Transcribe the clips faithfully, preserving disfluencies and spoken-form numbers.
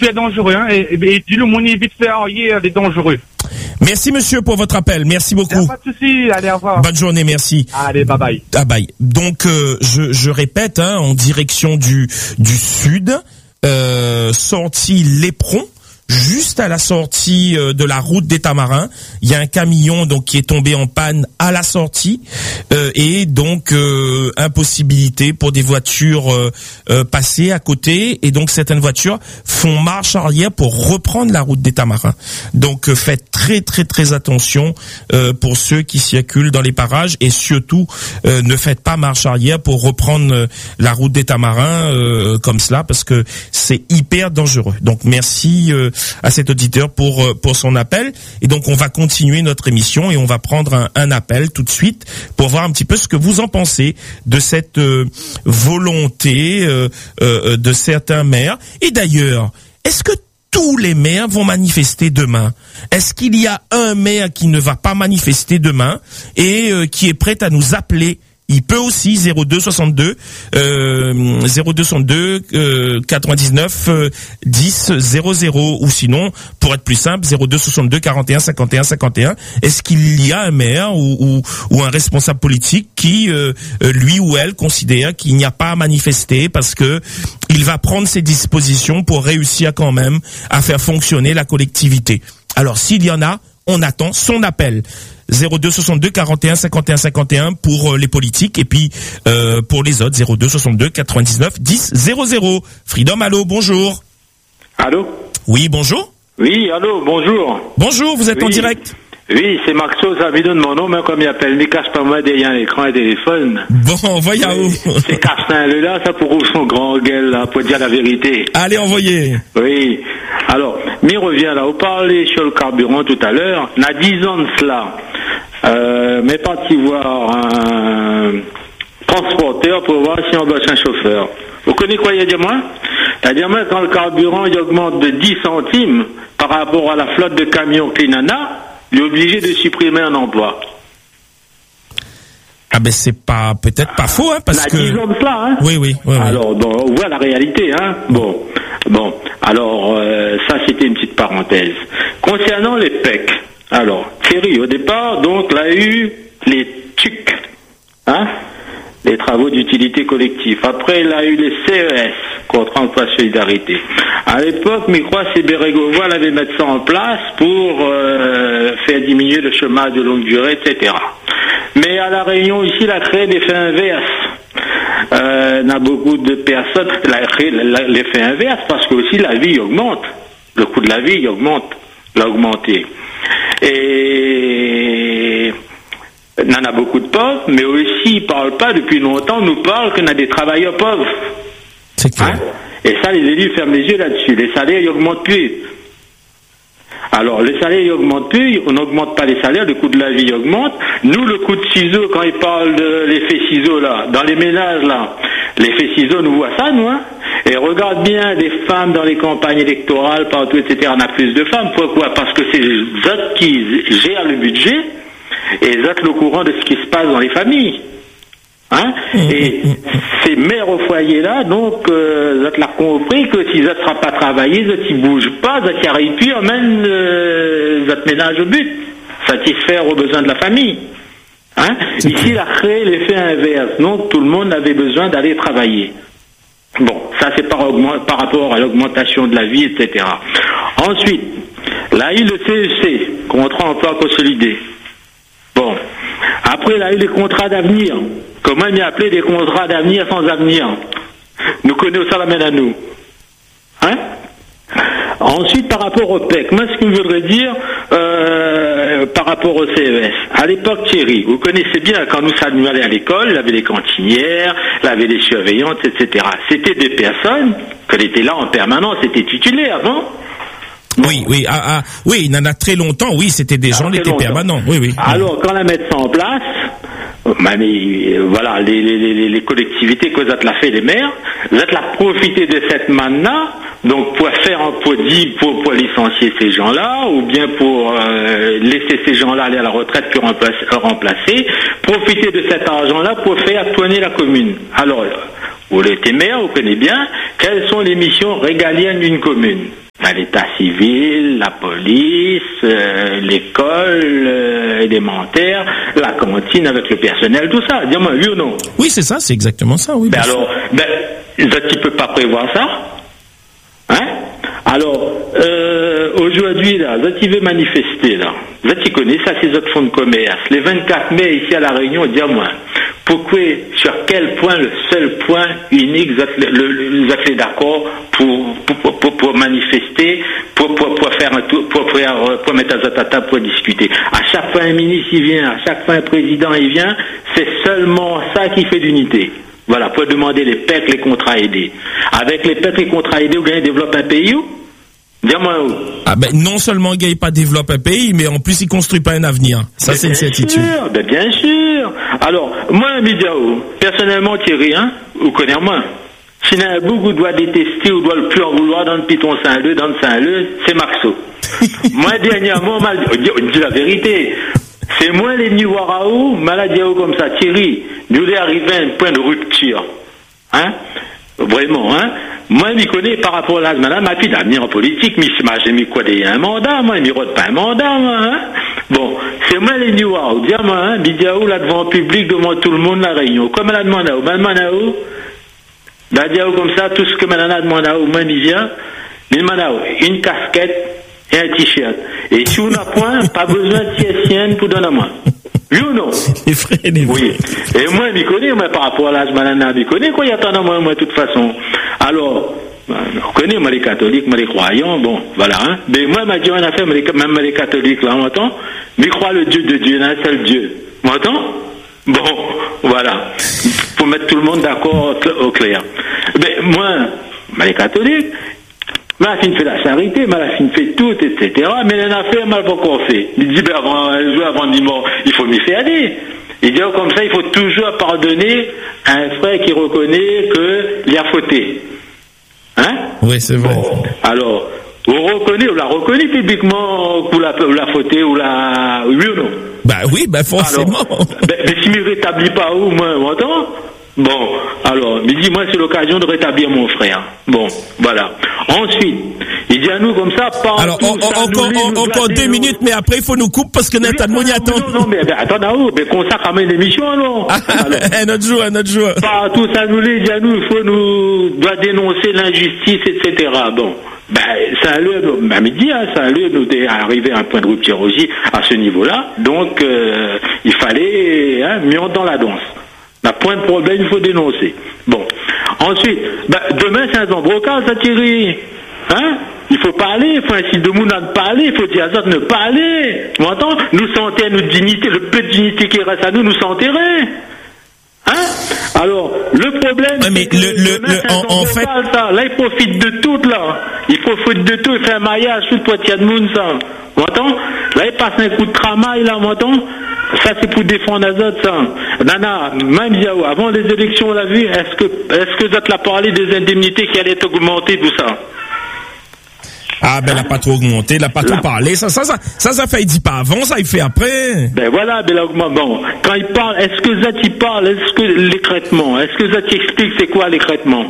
tu es dangereux, hein, et, et, et dis-le, mon vite fait, il est dangereux. Merci monsieur pour votre appel, merci beaucoup. Pas de souci, allez, au revoir. Bonne journée, merci. Allez, bye bye. Ah bye. Donc euh, je, je répète, hein, en direction du du sud, euh, sortie Léperon. Juste à la sortie euh, de la route des Tamarins, il y a un camion donc qui est tombé en panne à la sortie euh, et donc euh, impossibilité pour des voitures euh, euh, passer à côté, et donc certaines voitures font marche arrière pour reprendre la route des Tamarins. Donc euh, faites très très très attention euh, pour ceux qui circulent dans les parages, et surtout euh, ne faites pas marche arrière pour reprendre euh, la route des Tamarins euh, comme cela, parce que c'est hyper dangereux. Donc merci euh, à cet auditeur pour pour son appel, et donc on va continuer notre émission et on va prendre un, un appel tout de suite pour voir un petit peu ce que vous en pensez de cette euh, volonté euh, euh, de certains maires. Et d'ailleurs, est-ce que tous les maires vont manifester demain? Est-ce qu'il y a un maire qui ne va pas manifester demain et euh, qui est prêt à nous appeler? Il peut aussi zéro deux soixante-deux euh, zéro deux soixante-deux euh, quatre-vingt-dix-neuf euh, dix zéro zéro, ou sinon, pour être plus simple, zéro deux soixante-deux quarante et un cinquante et un cinquante et un. Est-ce qu'il y a un maire ou, ou, ou un responsable politique qui, euh, lui ou elle, considère qu'il n'y a pas à manifester parce que il va prendre ses dispositions pour réussir quand même à faire fonctionner la collectivité? Alors, s'il y en a, on attend son appel. zéro deux soixante-deux quarante et un cinquante et un cinquante et un pour les politiques, et puis euh, pour les autres zéro deux soixante-deux quatre-vingt-dix-neuf dix zéro zéro. Freedom, allô, bonjour. Allô? Oui, bonjour. Oui, allô, bonjour. Bonjour, vous êtes oui. en direct. Oui, c'est Maxo, ça me donne mon nom, mais comme il appelle, ne cache pas moi derrière l'écran et téléphone. Bon, envoyez à où? C'est Carstin, le là, ça pour son grand gueule, là, pour dire la vérité. Allez, envoyez. Oui. Alors, m'y revient là, vous parlez sur le carburant tout à l'heure, il y a dix ans de cela, euh, mais parti voir un transporteur pour voir si on doit un chauffeur. Vous connaissez quoi, il y a dit moi? C'est-à-dire, moi, quand le carburant, il augmente de dix centimes par rapport à la flotte de camions Clinana, il est obligé de supprimer un emploi. Ah ben c'est pas peut-être pas faux, hein, parce que. dix ans de cela, hein. Oui, oui, oui. Alors, oui. bon, on voit la réalité, hein. Bon, bon. Alors, euh, ça, c'était une petite parenthèse. Concernant les P E C, alors, Thierry, au départ, donc, il a eu les T U C, hein, les travaux d'utilité collective. Après, il a eu les C E S, contrat emploi solidarité. À l'époque, je crois, c'est Bérégovoy, elle avait mis ça en place pour euh, faire diminuer le chômage de longue durée, et cetera. Mais à La Réunion, ici, il a créé l'effet inverse. Euh, il y a beaucoup de personnes qui ont créé l'effet inverse parce que aussi la vie augmente. Le coût de la vie augmente, l'a augmenté. Et il y en a beaucoup de pauvres, mais aussi, ils ne parlent pas, depuis longtemps, on nous parle qu'on a des travailleurs pauvres. C'est clair. Hein? Et ça, les élus ferment les yeux là-dessus. Les salaires, ils augmentent plus. Alors, les salaires, ils augmentent plus, on n'augmente pas les salaires, le coût de la vie augmente. Nous, le coût de ciseaux, quand ils parlent de l'effet ciseaux, là, dans les ménages, là, l'effet ciseaux, nous voit ça, nous, hein. Et regarde bien les femmes dans les campagnes électorales, partout, et cetera, on a plus de femmes. Pourquoi? Parce que c'est eux qui gèrent le budget et eux au courant de ce qui se passe dans les familles. Hein? Et ces mères au foyer là, donc, euh, vous avez compris que si vous ne sera pas travaillé, vous ne bougent pas, vous n'arrivez plus, emmène euh, votre ménage au but, satisfaire aux besoins de la famille. Hein? Ici, il a créé l'effet inverse, donc tout le monde avait besoin d'aller travailler. Bon, ça c'est par, par rapport à l'augmentation de la vie, et cetera. Ensuite, là, il y a eu le C E C, contrat emploi consolidé. Bon, après, il y a eu les contrats d'avenir. Comment il y a appelé des contrats d'avenir sans avenir? Nous connaissons ça la main à nous. Hein? Ensuite, par rapport au P E C, moi, ce que je voudrais dire, euh, par rapport au C E S, à l'époque, Thierry, vous connaissez bien, quand nous nous allions à l'école, il y avait les cantinières, il y avait les surveillantes, et cetera. C'était des personnes qui étaient là en permanence, c'était titulaires, non? Oui, oui, ah, ah, oui, il y en a très longtemps, oui, c'était des gens qui étaient permanents, oui, oui. Alors, quand la mettre ça en place, ben, mais, voilà, les, les, les, les collectivités que vous avez la fait, les maires, vous avez la profité de cette manne-là, donc pour faire un produit, pour, pour licencier ces gens-là, ou bien pour euh, laisser ces gens-là aller à la retraite pour remplacer, remplacer, profiter de cet argent-là pour faire tourner la commune. Alors, vous êtes maire, vous connaissez bien, quelles sont les missions régaliennes d'une commune? Ben, l'état civil, la police, euh, l'école euh, élémentaire, la cantine avec le personnel, tout ça. Dis-moi, oui ou non? Oui, c'est ça, c'est exactement ça, oui. Ben alors, ben, tu peux pas prévoir ça? Hein? Alors, euh, aujourd'hui, là, tu veux manifester, là. Là, tu connais ça, ces autres fonds de commerce. Les vingt-quatre mai, ici à La Réunion, dis-moi, pourquoi, sur quel point, le seul point unique, vous êtes d'accord pour, pour, pour, pour manifester, pour, pour, pour faire un tour, pour, pour, pour mettre à ta table pour discuter. À chaque fois un ministre, il vient, à chaque fois un président, il vient, c'est seulement ça qui fait l'unité. Voilà, pour demander les P E C, les contrats aidés. Avec les P E C, les contrats aidés, vous gagnez développe un pays où? Dis-moi où? Ah ben, non seulement il pas développe un pays, mais en plus il construit pas un avenir. Ça, c'est une certitude. Ben bien sûr. Alors, moi, Midiao, personnellement, Thierry, hein, vous connaissez moi. Si un beaucoup doit détester ou doit le plus en vouloir dans le Piton Saint-Leu, dans le Saint-Leu, c'est Maxo. Moi, dernièrement, on dit la vérité. C'est moi les Niwaraou, maladie comme ça, Thierry. Nous est arrivé à un point de rupture. Hein? Vraiment, hein? Moi, je m'y connais par rapport à la madame, ma fille d'avenir en politique, mais j'ai mis quoi des un mandat, moi, il m'y rôde pas un mandat, moi, hein? Bon, c'est moi les Niwaraou, dis-moi, hein, Bidiaou, là, devant le public, devant tout le monde, la réunion. Comme elle a demandé à vous, madame Manaou, là, Diaou, comme ça, tout ce que madame a demandé à vous, moi, il vient, il m'a une casquette, et un t-shirt. Et si on n'a point, pas besoin de sienne pour donner à moi. Oui ou non? Les frères, les frères. Oui. Et moi, je m'y connais, moi, par rapport à l'âge malana, je m'y connais, quoi, il y a tant de moi, moi, de toute façon. Alors, je connais, moi, les catholiques, moi, les croyants, bon, voilà, hein. Mais moi, ma Dieu, on a fait, même les catholiques, là, on m'entend? Mais crois le Dieu de Dieu, il y a un seul Dieu. M'entend? Bon, voilà. Pour mettre tout le monde d'accord au clair. Mais moi, moi, les catholiques, ma fille fait la charité, ma fille fait tout, et cetera. Mais elle a fait, mal pas encore fait. Il dit, ben avant, avant de mort, il faut m'y faire aller. Il dit, oh, comme ça, il faut toujours pardonner à un frère qui reconnaît qu'il a fauté. Hein? Oui, c'est vrai. Bon, alors, on reconnaît, on l'a reconnu publiquement, ou la, la fauté, ou la, oui ou non? Bah oui, bah forcément. Alors, ben, mais si je ne rétablis pas où, moi, m'entends? Bon, alors, il dit, moi, c'est l'occasion de rétablir mon frère. Bon, voilà. Ensuite, il dit à nous comme ça, pas alors, on, on, encore, on, encore deux minutes, mais après, il faut nous couper parce que oui, Nathan Mouni attend. Non, non, mais ben, attends, là-haut, mais qu'on ça quand même l'émission, alors. Un autre jour, un autre jour. Pas tout ça, nous, il dit à nous, il faut nous, doit dénoncer l'injustice, et cetera. Bon. Ben, Saint-Leu, ben, midi, hein, Saint-Leu nous est arrivé à un point de rupture aussi à ce niveau-là. Donc, euh, il fallait, hein, mieux dans la danse. La point de problème, il faut dénoncer. Bon. Ensuite, ben, demain, c'est un embrocage, ça, Thierry. Hein? Il faut parler, il faut ainsi de monde à ne parler, il faut dire à ça de ne pas aller. Tu m'entends? Nous sentir notre dignité, le peu de dignité qui reste à nous, nous s'enterrer. Hein? Alors, le problème, ouais, mais c'est le, le, demain, le, en, en fait, ça. Là, il profite de tout, là. Il profite de tout, il fait un mariage, tout pour tirer de monde, ça. Tu m'entends? Là, il passe un coup de travail, là, tu m'entends? Ça, c'est pour défendre les autres, ça. Nana, même Yao, avant les élections, on l'a vu, est-ce que, est-ce que vous êtes là parlé des indemnités qui allaient augmenter, tout ça? Ah, ben, elle n'a pas trop augmenté, elle n'a pas trop parlé. Ça, ça, ça, ça, ça fait, il dit pas avant, ça, il fait après. Ben voilà, ben là, bon, quand il parle, est-ce que Zat, il parle, est-ce que l'écrètement, est-ce que Zat, il explique c'est quoi l'écrètement?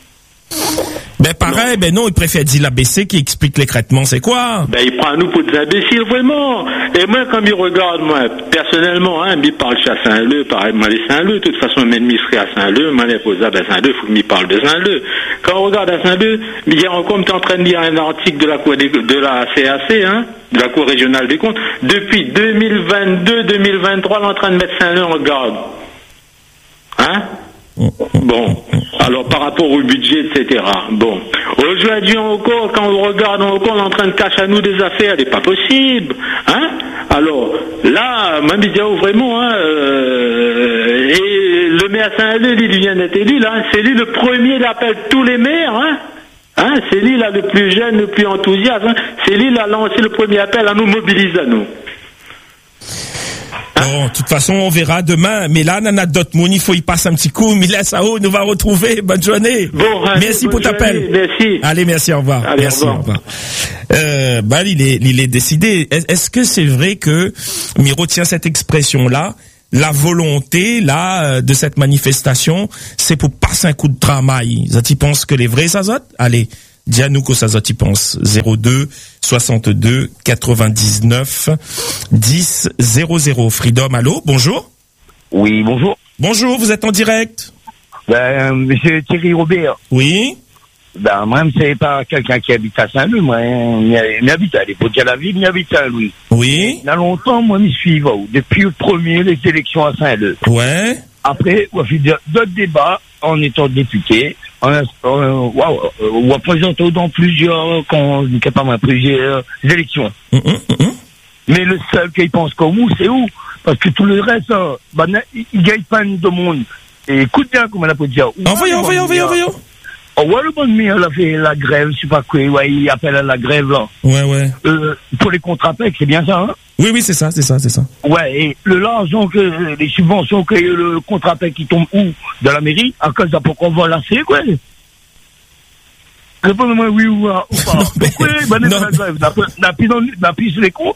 Ben pareil, non. ben non, il préfère dire l'A B C qui explique l'écrètement, c'est quoi? Ben il prend nous pour des imbéciles, vraiment. Et moi, quand il regarde, moi, personnellement, hein, il parle à Saint-Leu, pareil, moi, les Saint-Leu, de toute façon, même il serait à Saint-Leu, moi, les posés à Saint-Leu, il faut qu'il parle de Saint-Leu. Quand on regarde à Saint-Leu, il y a encore, tu es en train de lire un article de la Cour de la C A C, hein, de la Cour régionale des comptes, depuis deux mille vingt-deux deux mille vingt-trois, on est en train de mettre Saint-Leu en garde. Hein? Bon, alors par rapport au budget, et cetera. Bon, aujourd'hui encore, quand on regarde encore, on est en train de cacher à nous des affaires, c'est pas possible, hein? Alors là, même Bidiao vraiment, hein, euh, et le maire Saint-Leu, il vient d'être élu, là, c'est lui le premier, il appelle tous les maires, hein? Hein? C'est lui là le plus jeune, le plus enthousiaste, hein? C'est lui là lancé le premier appel à nous mobiliser à nous. Bon, de toute façon, on verra demain. Mais là, Nana Dotmoun, il faut y passer un petit coup. Mila Sao nous va retrouver. Bonne journée. Bon, allez, merci pour t'appel. Merci. Allez, merci, au revoir. Allez, merci, au revoir. au revoir. Euh, bah, il est, il est décidé. Est-ce que c'est vrai que Miro tient cette expression-là? La volonté, là, de cette manifestation, c'est pour passer un coup de travail. Ça, tu penses que les vrais, ça, ça? Allez. Dis à nous que ça y pense. zéro deux soixante-deux quatre-vingt-dix-neuf dix zéro zéro. Freedom, allô, bonjour. Oui, bonjour. Bonjour, vous êtes en direct. Ben, monsieur Thierry Robert. Oui. Ben, moi, c'est pas quelqu'un qui habite à Saint-Louis, moi, il habite à l'époque de la ville, il habite à Saint-Louis. Oui. Il y a longtemps, moi, je suis depuis le premier, les élections à Saint-Louis. Ouais. Après, on a fait d'autres débats en étant député. On a, on, wow, on a présenté dans plusieurs, quand, pas mal, plusieurs élections. Mmh, mmh, mmh. Mais le seul qui pense comme vous, c'est où? Parce que tout le reste, hein, ben, il gagne pas de monde. Et écoute bien comment on a pu dire. Envoyons, envoyons, envoyons, envoyons. Oh, ouais, le bon mi, elle a fait la grève, je sais pas quoi, ouais, il appelle à la grève, là. Ouais, ouais. Euh, pour les contrats P E C, c'est bien ça, hein? Oui, oui, c'est ça, c'est ça, c'est ça. Ouais, et le l'argent que, les subventions que le contrat P E C qui tombe où? De la mairie? À cause de pourquoi on va lasser, quoi? Répondez-moi oui ou, ou pas. Non, mais, oui, ben, non, la grève, n'a plus sur les comptes?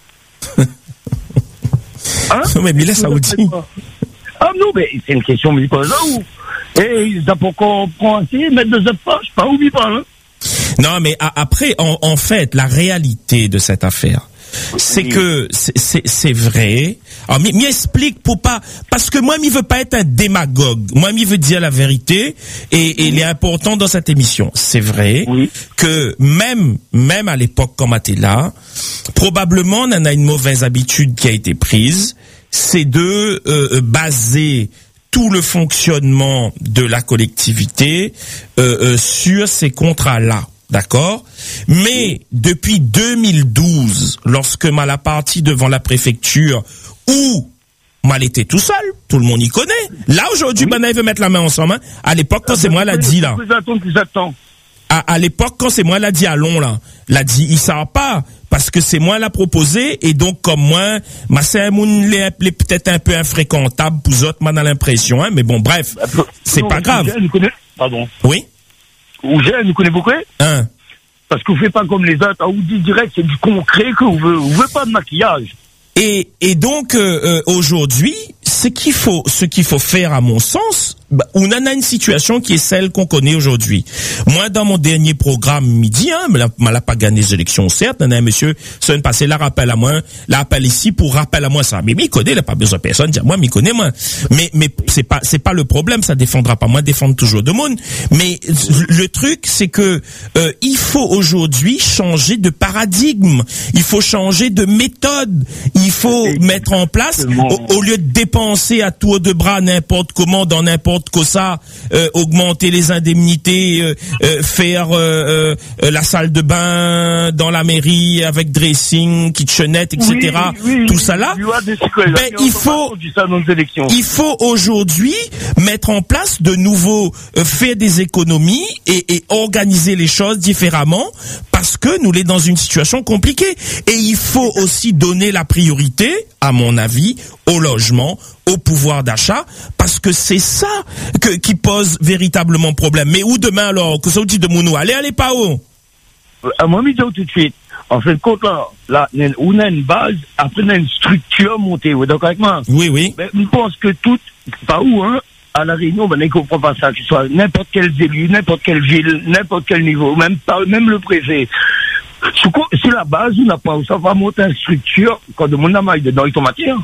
Hein? Non, mais Mila Saoudi. Ah non, mais c'est une question musicale là où? Et ça pour qu'on prend assez, mettre de cette poche, pas oublie pas, hein? Non, mais a, après, en, en fait, la réalité de cette affaire, c'est oui. que c'est c'est vrai. Alors, m'y explique pour pas, parce que moi, m'y veut pas être un démagogue. Moi, m'y veut dire la vérité, et, et oui. il est important dans cette émission. C'est vrai oui. que même même à l'époque comme Athéla, probablement, on en a une mauvaise habitude qui a été prise, c'est de euh, baser tout le fonctionnement de la collectivité euh, euh, sur ces contrats-là, d'accord? Mais depuis deux mille douze, lorsque mal a parti devant la préfecture, où mal était tout seul, tout le monde y connaît. Là aujourd'hui, oui. Banaï veut mettre la main ensemble. Hein. À l'époque, quand c'est moi l'a dit là. À, à l'époque, quand c'est moi l'a dit à long là, l'a dit, il sort pas. Parce que c'est moi l'a proposé, et donc comme moi, ma c'est un moun peut-être un peu infréquentable pour autres, moi dans l'impression, hein, mais bon, bref, c'est pas grave. Pardon. Oui. Ou j'ai, nous connaissez beaucoup? Hein. Parce que vous faites pas comme les autres, on vous dit direct, c'est du concret que vous veut, vous veut pas de maquillage. Et, et donc, euh, euh, aujourd'hui, ce qu'il faut, ce qu'il faut faire, à mon sens, bah, on en a une situation qui est celle qu'on connaît aujourd'hui. Moi, dans mon dernier programme midi, hein, mais là, là pas gagné les élections, certes, on a un monsieur, semaine passée, là, rappel à moi, là, appel ici pour rappel à moi ça. Mais, il connaît, il n'a pas besoin de personne, dire, moi, il connaît, moi. Mais, mais, c'est pas, c'est pas le problème, ça défendra pas moi, défendre toujours de monde. Mais, le truc, c'est que, euh, il faut aujourd'hui changer de paradigme. Il faut changer de méthode. Il faut mettre en place, au, au lieu de dépenser à tour de bras n'importe comment, dans n'importe que ça, euh, augmenter les indemnités, euh, euh, faire euh, euh, la salle de bain dans la mairie avec dressing, kitchenette, et cetera. Oui, oui, tout ça là. Ben, il faut, il faut aujourd'hui mettre en place de nouveaux, euh, faire des économies et, et organiser les choses différemment, parce que nous sommes dans une situation compliquée. Et il faut aussi donner la priorité, à mon avis, au logement, au pouvoir d'achat, parce que c'est ça que, qui pose véritablement problème. Mais où demain alors, que ça vous dit de Mounou? Allez, allez, pas où? À moi, je tout de suite. En fait, compte là, là, on a une base, après on a une structure montée. Vous êtes d'accord avec moi? Oui, oui. Mais je pense que tout, pas où, hein, à la Réunion, ben, on ne comprend pas ça, que ce soit n'importe quel élu, n'importe quelle ville, n'importe quel niveau, même pas, même le préfet. C'est la base, on n'a pas, ça va monter une structure, quand de mon amaille dedans, ils sont matière.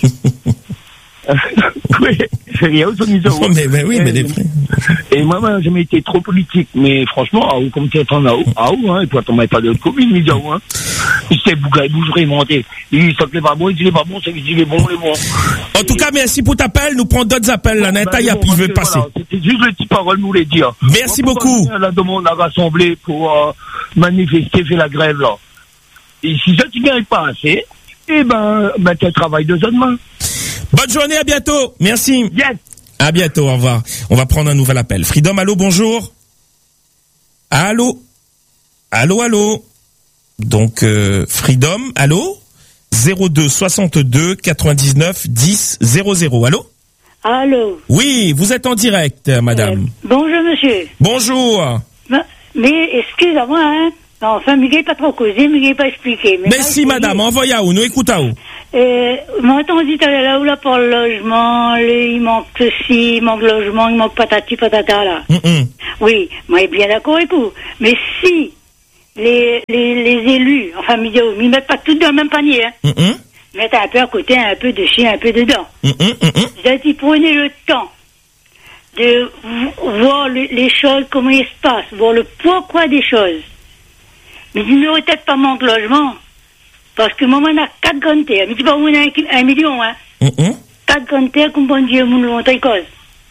Oui, c'est rien au son niveau. Oh, mais, mais oui, et, mais les prix. Et moi, moi, j'ai jamais été trop politique, mais franchement, à où, comme tu es en à où, à où, hein, et toi, t'en m'avais pas de commune, mais à où, hein. C'est bouga, il bougerait, monter. Il s'appelait pas bon, il disait pas bon, c'est qu'il disait bon, les bon. En tout cas, merci pour t'appel, nous prenons d'autres appels, là, Nata, il puis il veut passer. C'était juste les petites paroles, nous les dire. Merci beaucoup. La demande à rassembler pour, euh, manifester, faire la grève, là. Et si ça, tu gagnes pas assez, eh ben, ben, tu travailles deux heures demain. Bonne journée, à bientôt. Merci. Yes. À bientôt, au revoir. On va prendre un nouvel appel. Freedom, allô, bonjour. Allô. Allô, allô. Donc, euh, Freedom, allô. zéro deux soixante-deux quatre-vingt-dix-neuf dix zéro zéro. Allô. Allô. Oui, vous êtes en direct, madame. Euh, bonjour, monsieur. Bonjour. Mais, mais excusez-moi, hein. Non, enfin, Miguel pas trop causé, Miguel pas expliqué. Mais, mais si, madame, envoyez à où, nous écoutons à où. Euh, moi, on dit là où là pour le logement, les, il manque ceci, il manque logement, il manque patati patata là. Mm-mm. Oui, moi, je suis bien d'accord avec vous. Mais si les, les, les élus, enfin, ils ne mettent pas tout dans le même panier, hein. Mm-mm. Ils mettent un peu à côté, un peu dessus, un peu dedans. Mm-mm. Mm-mm. C'est-à-dire qu'ils prenaient le temps de voir le, les choses, comment ils se passent, voir le pourquoi des choses. Mais ils n'auraient peut-être pas manque de logement. Parce que moi, on a quatre grandes terres. Mais tu pas, on a un, un million, hein. Mm-hmm. Quatre grandes terres, comme bon Dieu, mon longtemps, cause.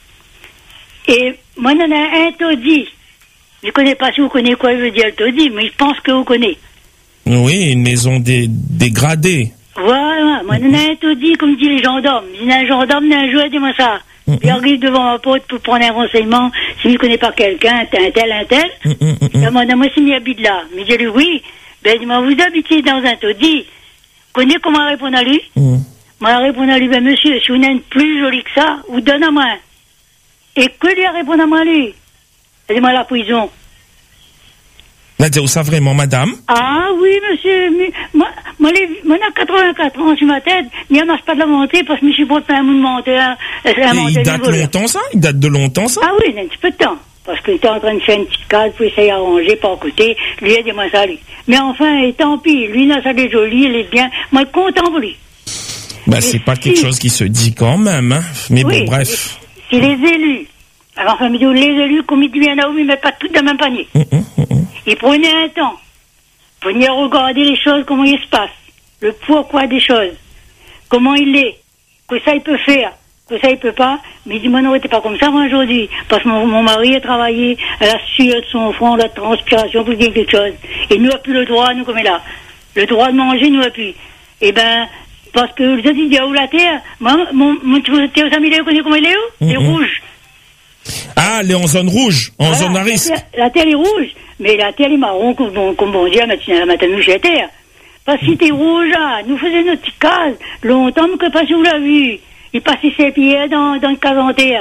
Et moi, on a un taudis. Je ne connais pas si vous connaissez quoi veut dire le taudis, mais je pense que vous connaissez. Oui, une maison dé, dégradée. Voilà, moi, on a un taudis, comme disent les gendarmes. Il y a un gendarme, il y a un joueur, dis-moi ça. Mm-hmm. Il arrive devant ma porte pour prendre un renseignement. S'il ne connaît pas quelqu'un, un tel, un tel. Mm-hmm. Il demande à moi s'il habite là. Mais je lui dis oui. Ben, il m'a vous habitez dans un taudis. Connaissez comment répondre à lui? Mm. Moi, répondre à lui, ben, monsieur, si vous n'êtes plus joli que ça, vous donne à moi. Et que lui a répondu à moi, lui? Allez-moi à la prison. Nadia, vous savez vraiment, madame? Ah, oui, monsieur. Mais, moi, moi, les, moi, j'ai quatre-vingt-quatre ans sur ma tête. Il n'y a pas de la montée parce que je suis pas un monde menteur. Et il date longtemps, ça? Il date de longtemps, ça? Ah oui, il y a un petit peu de temps. Parce qu'il était en train de faire une petite case pour essayer d'arranger par côté. Lui, il a dit, moi, ça, lui. Mais enfin, et tant pis. Lui, là, ça, il est joli, il est bien. Moi, content pour lui. Bah, c'est pas si... quelque chose qui se dit quand même, hein. Mais oui, bon, bref. Si les élus, alors, enfin, les élus, comme ils viennent là où ils mettent pas tout dans le même panier. Mmh, mmh, mmh. Ils prenaient un temps pour venir regarder les choses, comment ils se passent. Le pourquoi des choses. Comment il est. Que ça, il peut faire. Que ça, il peut pas, mais il dit, moi, non, t'es pas comme ça, moi, aujourd'hui. Parce que mon, mon mari a travaillé à la sueur de son front, la transpiration, pour dire quelque chose. Et nous, a plus le droit, nous, comme est là. Le droit de manger, nous, a plus. Eh ben, parce que, je dis, il y a où la terre? Moi, mon, mon, tu sais, vous connaissez comment il est où? Mm-hmm. Il est rouge. Ah, elle est en zone rouge, en voilà, zone à risque. La terre, la terre est rouge, mais la terre est marron, comme bon, comme bon Dieu, la matin, nous, j'ai la terre. Parce que si t'es rouge, là, nous faisions notre petite case, longtemps, mais que pas si vous l'avez vu. Il passait ses pieds dans, dans le casanterre.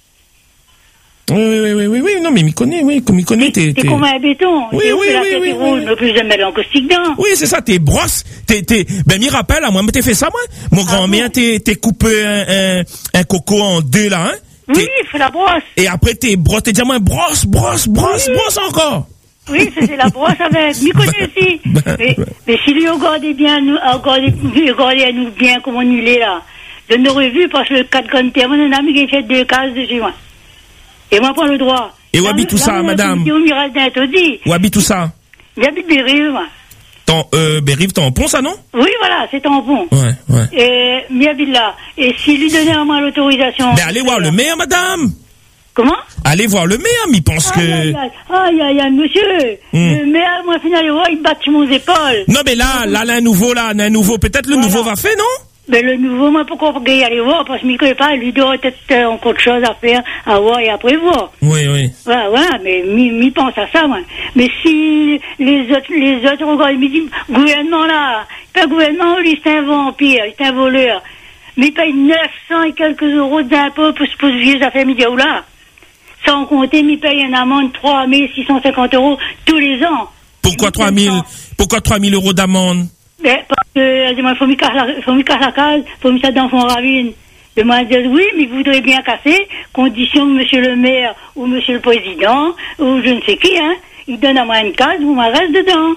Oui, oui, oui, oui, oui, non, mais il connaît, oui, comme il connaît, t'es... T'es comme un béton. Oui, oui, oui, oui, oui, rouge, mais plus jamais l'encaustique dedans. Oui, c'est ça, t'es brosse, t'es, t'es, ben, m'y rappelle, à moi, mais t'es fait ça, moi. Mon ah grand-mère, bon? t'es, t'es coupé un, un, un coco en deux, là, hein. Oui, il faut la brosse. Et après, t'es brosse, t'es diamant, brosse, brosse, brosse, oui. brosse encore. Oui, c'est la brosse avec. M'y connais aussi. Ben, mais, ben. mais si lui, regardez bien, nous, regardez, regardez à nous bien comment il est, là. Je n'aurais vu parce que le quatre grandes terres, mon ami qui a fait deux cases de chez moi. Et moi, prends le droit. Et où habite tout ça, madame? Où habite tout ça? J'habite Bérive, moi. Euh, Bérive, tampon, ça, non? Oui, voilà, c'est tampon. Ouais, ouais. Et, j'habite là. Et s'il lui donnait à moi l'autorisation. Mais allez voir le maire, madame! Comment? Allez voir le maire, mais il pense ah, que... Aïe, aïe, aïe, aïe, aïe, monsieur. Mm. Le maire, moi, finalement, il bat sur mon épaule. Non, mais là, là, là, un nouveau, là, un nouveau, peut-être le voilà. nouveau va faire, non? Mais le nouveau, moi, pourquoi pas y aller voir? Parce que je ne connais pas, lui doit peut-être euh, encore de choses à faire, à voir et à prévoir. Oui, oui. Voilà, voilà, mais m'y pense à ça, moi. Mais si les autres, les autres regardent, ils me disent, gouvernement là, pas gouvernement, lui, c'est un vampire, c'est un voleur. Mais il paye neuf cents et quelques euros d'impôts pour ce vieux affaires médias là. Sans compter, il paye une amende de trois mille six cent cinquante euros tous les ans. Pourquoi trois mille, pourquoi trois mille euros d'amende? Ben, parce que, il faut m'y casser la, faut m'y casser la case, faut m'y mettre dans son ravine. Je m'ai dit, oui, mais il voudrait bien casser, condition que monsieur le maire, ou monsieur le président, ou je ne sais qui, hein, il donne à moi une case, ou moi reste dedans.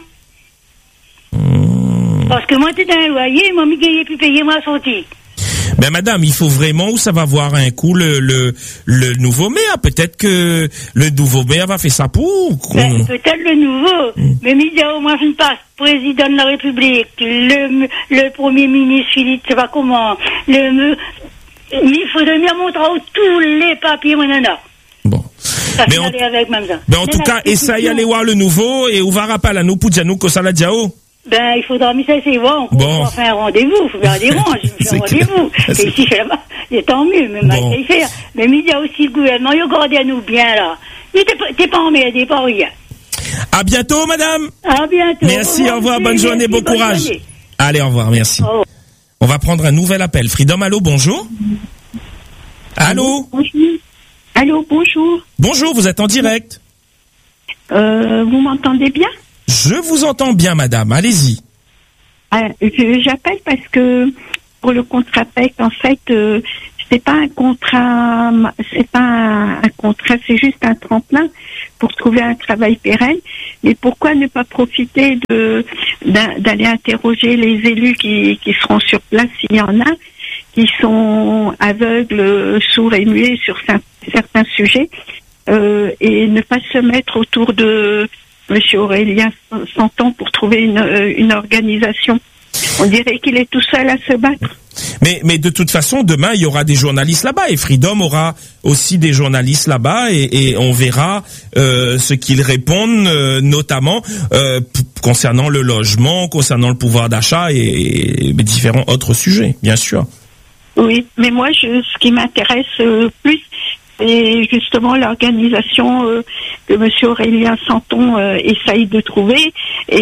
Mmh. Parce que moi, t'es dans un loyer, moi, m'y gagner, puis payer moi la sortie. Ben, madame, il faut vraiment où ça va avoir un coup le, le, le nouveau maire. Peut-être que le nouveau maire va faire ça pour. Ben, peut-être le nouveau. Mm. Mais il y a au moins une passe. Président de la République, le, le premier ministre Philippe, je sais pas comment. Le, il faudrait bien montrer tous les papiers, mon nana. Bon. Ça mais on, avec même ça. Ben, en tout cas, essaye d'aller voir le nouveau et on va rappeler à nous pour dire nous que ça l'a dit. Ben, il faudra m'y essayer voir. On bon. va faire un rendez-vous. Il faut faire des rangs. Je fais un rendez-vous. Et ici, je là-bas, c'est tant mieux. Mais bon. il faire. Mais il y a aussi le gouvernement. Il regarde à nous bien, là. Mais t'es pas, t'es pas emmerdé par rien. À bientôt, madame. À bientôt. Merci, au revoir. Bonne journée, bon courage. Journée. Allez, au revoir. Merci. Oh. On va prendre un nouvel appel. Freedom, allô, bonjour. Allô. Bonjour. Allô, bonjour. Bonjour, vous êtes en direct. Euh, vous m'entendez bien? Je vous entends bien, madame. Allez-y. Euh, je- j'appelle parce que pour le contrat P E C, en fait, euh, c'est pas un contrat, c'est pas un, un contrat, c'est juste un tremplin pour trouver un travail pérenne. Mais pourquoi ne pas profiter de d'un- d'aller interroger les élus qui, qui seront sur place, s'il y en a, qui sont aveugles, sourds et muets sur cer- certains sujets, euh, et ne pas se mettre autour de Monsieur Aurélien Santon pour trouver une, euh, une organisation. On dirait qu'il est tout seul à se battre. Mais, mais de toute façon, demain, il y aura des journalistes là-bas et Freedom aura aussi des journalistes là-bas et, et on verra euh, ce qu'ils répondent, euh, notamment euh, p- concernant le logement, concernant le pouvoir d'achat et, et différents autres sujets, bien sûr. Oui, mais moi, je, ce qui m'intéresse euh, plus, c'est justement l'organisation euh, que Monsieur Aurélien Santon euh, essaye de trouver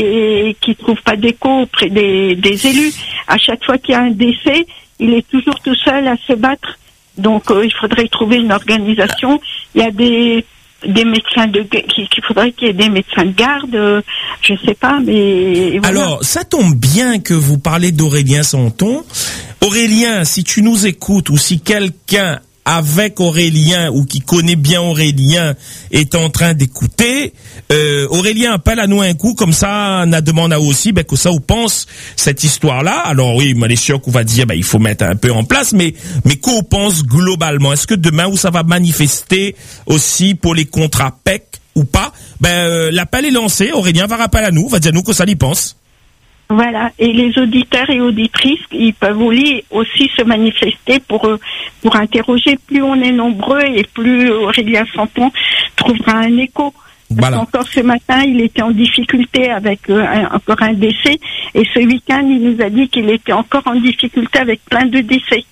et qui trouve pas d'écho auprès des, des élus. À chaque fois qu'il y a un décès, il est toujours tout seul à se battre. Donc, euh, il faudrait trouver une organisation. Il y a des des médecins de qu'il qu'il faudrait qu'il y ait des médecins de garde, euh, je sais pas, mais voilà. Alors, ça tombe bien que vous parlez d'Aurélien Santon. Aurélien, si tu nous écoutes ou si quelqu'un avec Aurélien ou qui connaît bien Aurélien est en train d'écouter, euh, Aurélien appelle à nous un coup, comme ça, on a demandé à aussi, ben, que ça vous pense cette histoire-là. Alors oui, mais les sûr qu'on va dire, ben, il faut mettre un peu en place, mais, mais qu'on pense globalement. Est-ce que demain, où ça va manifester aussi pour les contrats P E C ou pas? Ben, euh, l'appel est lancé, Aurélien va rappeler à nous, va dire nous que ça y pense. Voilà, et les auditeurs et auditrices, ils peuvent aussi se manifester pour euh, pour interroger. Plus on est nombreux et plus Aurélien Santon trouvera un écho. Parce Voilà. qu'encore ce matin, il était en difficulté avec euh, un, encore un décès, et ce week-end, il nous a dit qu'il était encore en difficulté avec plein de décès.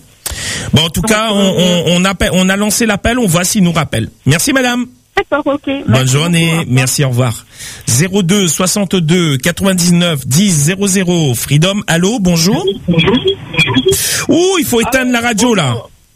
Bon, en tout Donc, cas, on, euh, on, on, appelle, on a lancé l'appel, on voit s'il nous rappelle. Merci madame. D'accord, ok. Bonne Merci journée, beaucoup. merci, au revoir. zéro deux soixante-deux quatre-vingt-dix-neuf dix zéro zéro. Freedom, allô, bonjour. Ouh, il faut éteindre la radio là.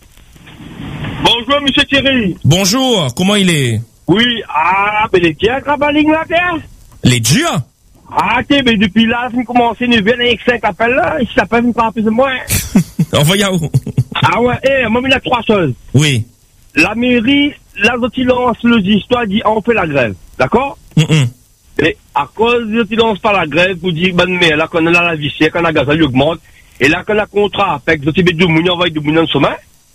Bonjour, monsieur Thierry. Bonjour, comment il est? Oui, ah, mais les tiens, Krabaling, là, terre. Les dieux? Ah, t'es, mais depuis là, vous commencez une nouvelle avec cinq appels là, il s'appelle une part plus de moi. Envoyez à où? Ah ouais, eh, moi, il y a trois choses. Oui. La mairie, là, quand il lance l'histoire, dit, ah, on fait la grève. D'accord? Mm -mm. Et à cause de qu'il lance pas la grève, vous dites, ben, mais là, qu'on a la vie, c'est qu'on a gaz, il augmente. Et là, qu'on a contrat, avec le Tibet de Mounion, envoie du Mounion de sommet.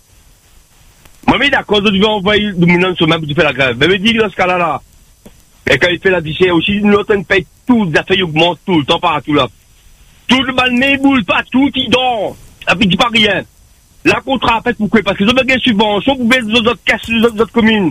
Moi, mais d'accord, je devais envoyer du Mounion de sommet pour faire la grève. Mais, me dit, dans ce cas-là, là, et quand il fait la vie, c'est aussi, une autre, paye tout, les affaires augmentent tout, le temps partout, là. Tout le balmé boule pas, tout, il dort. Et puis, il dit pas rien. La contrat, en fait, pourquoi? Parce que vous avez des subventions, vous pouvez les autres casser les autres communes.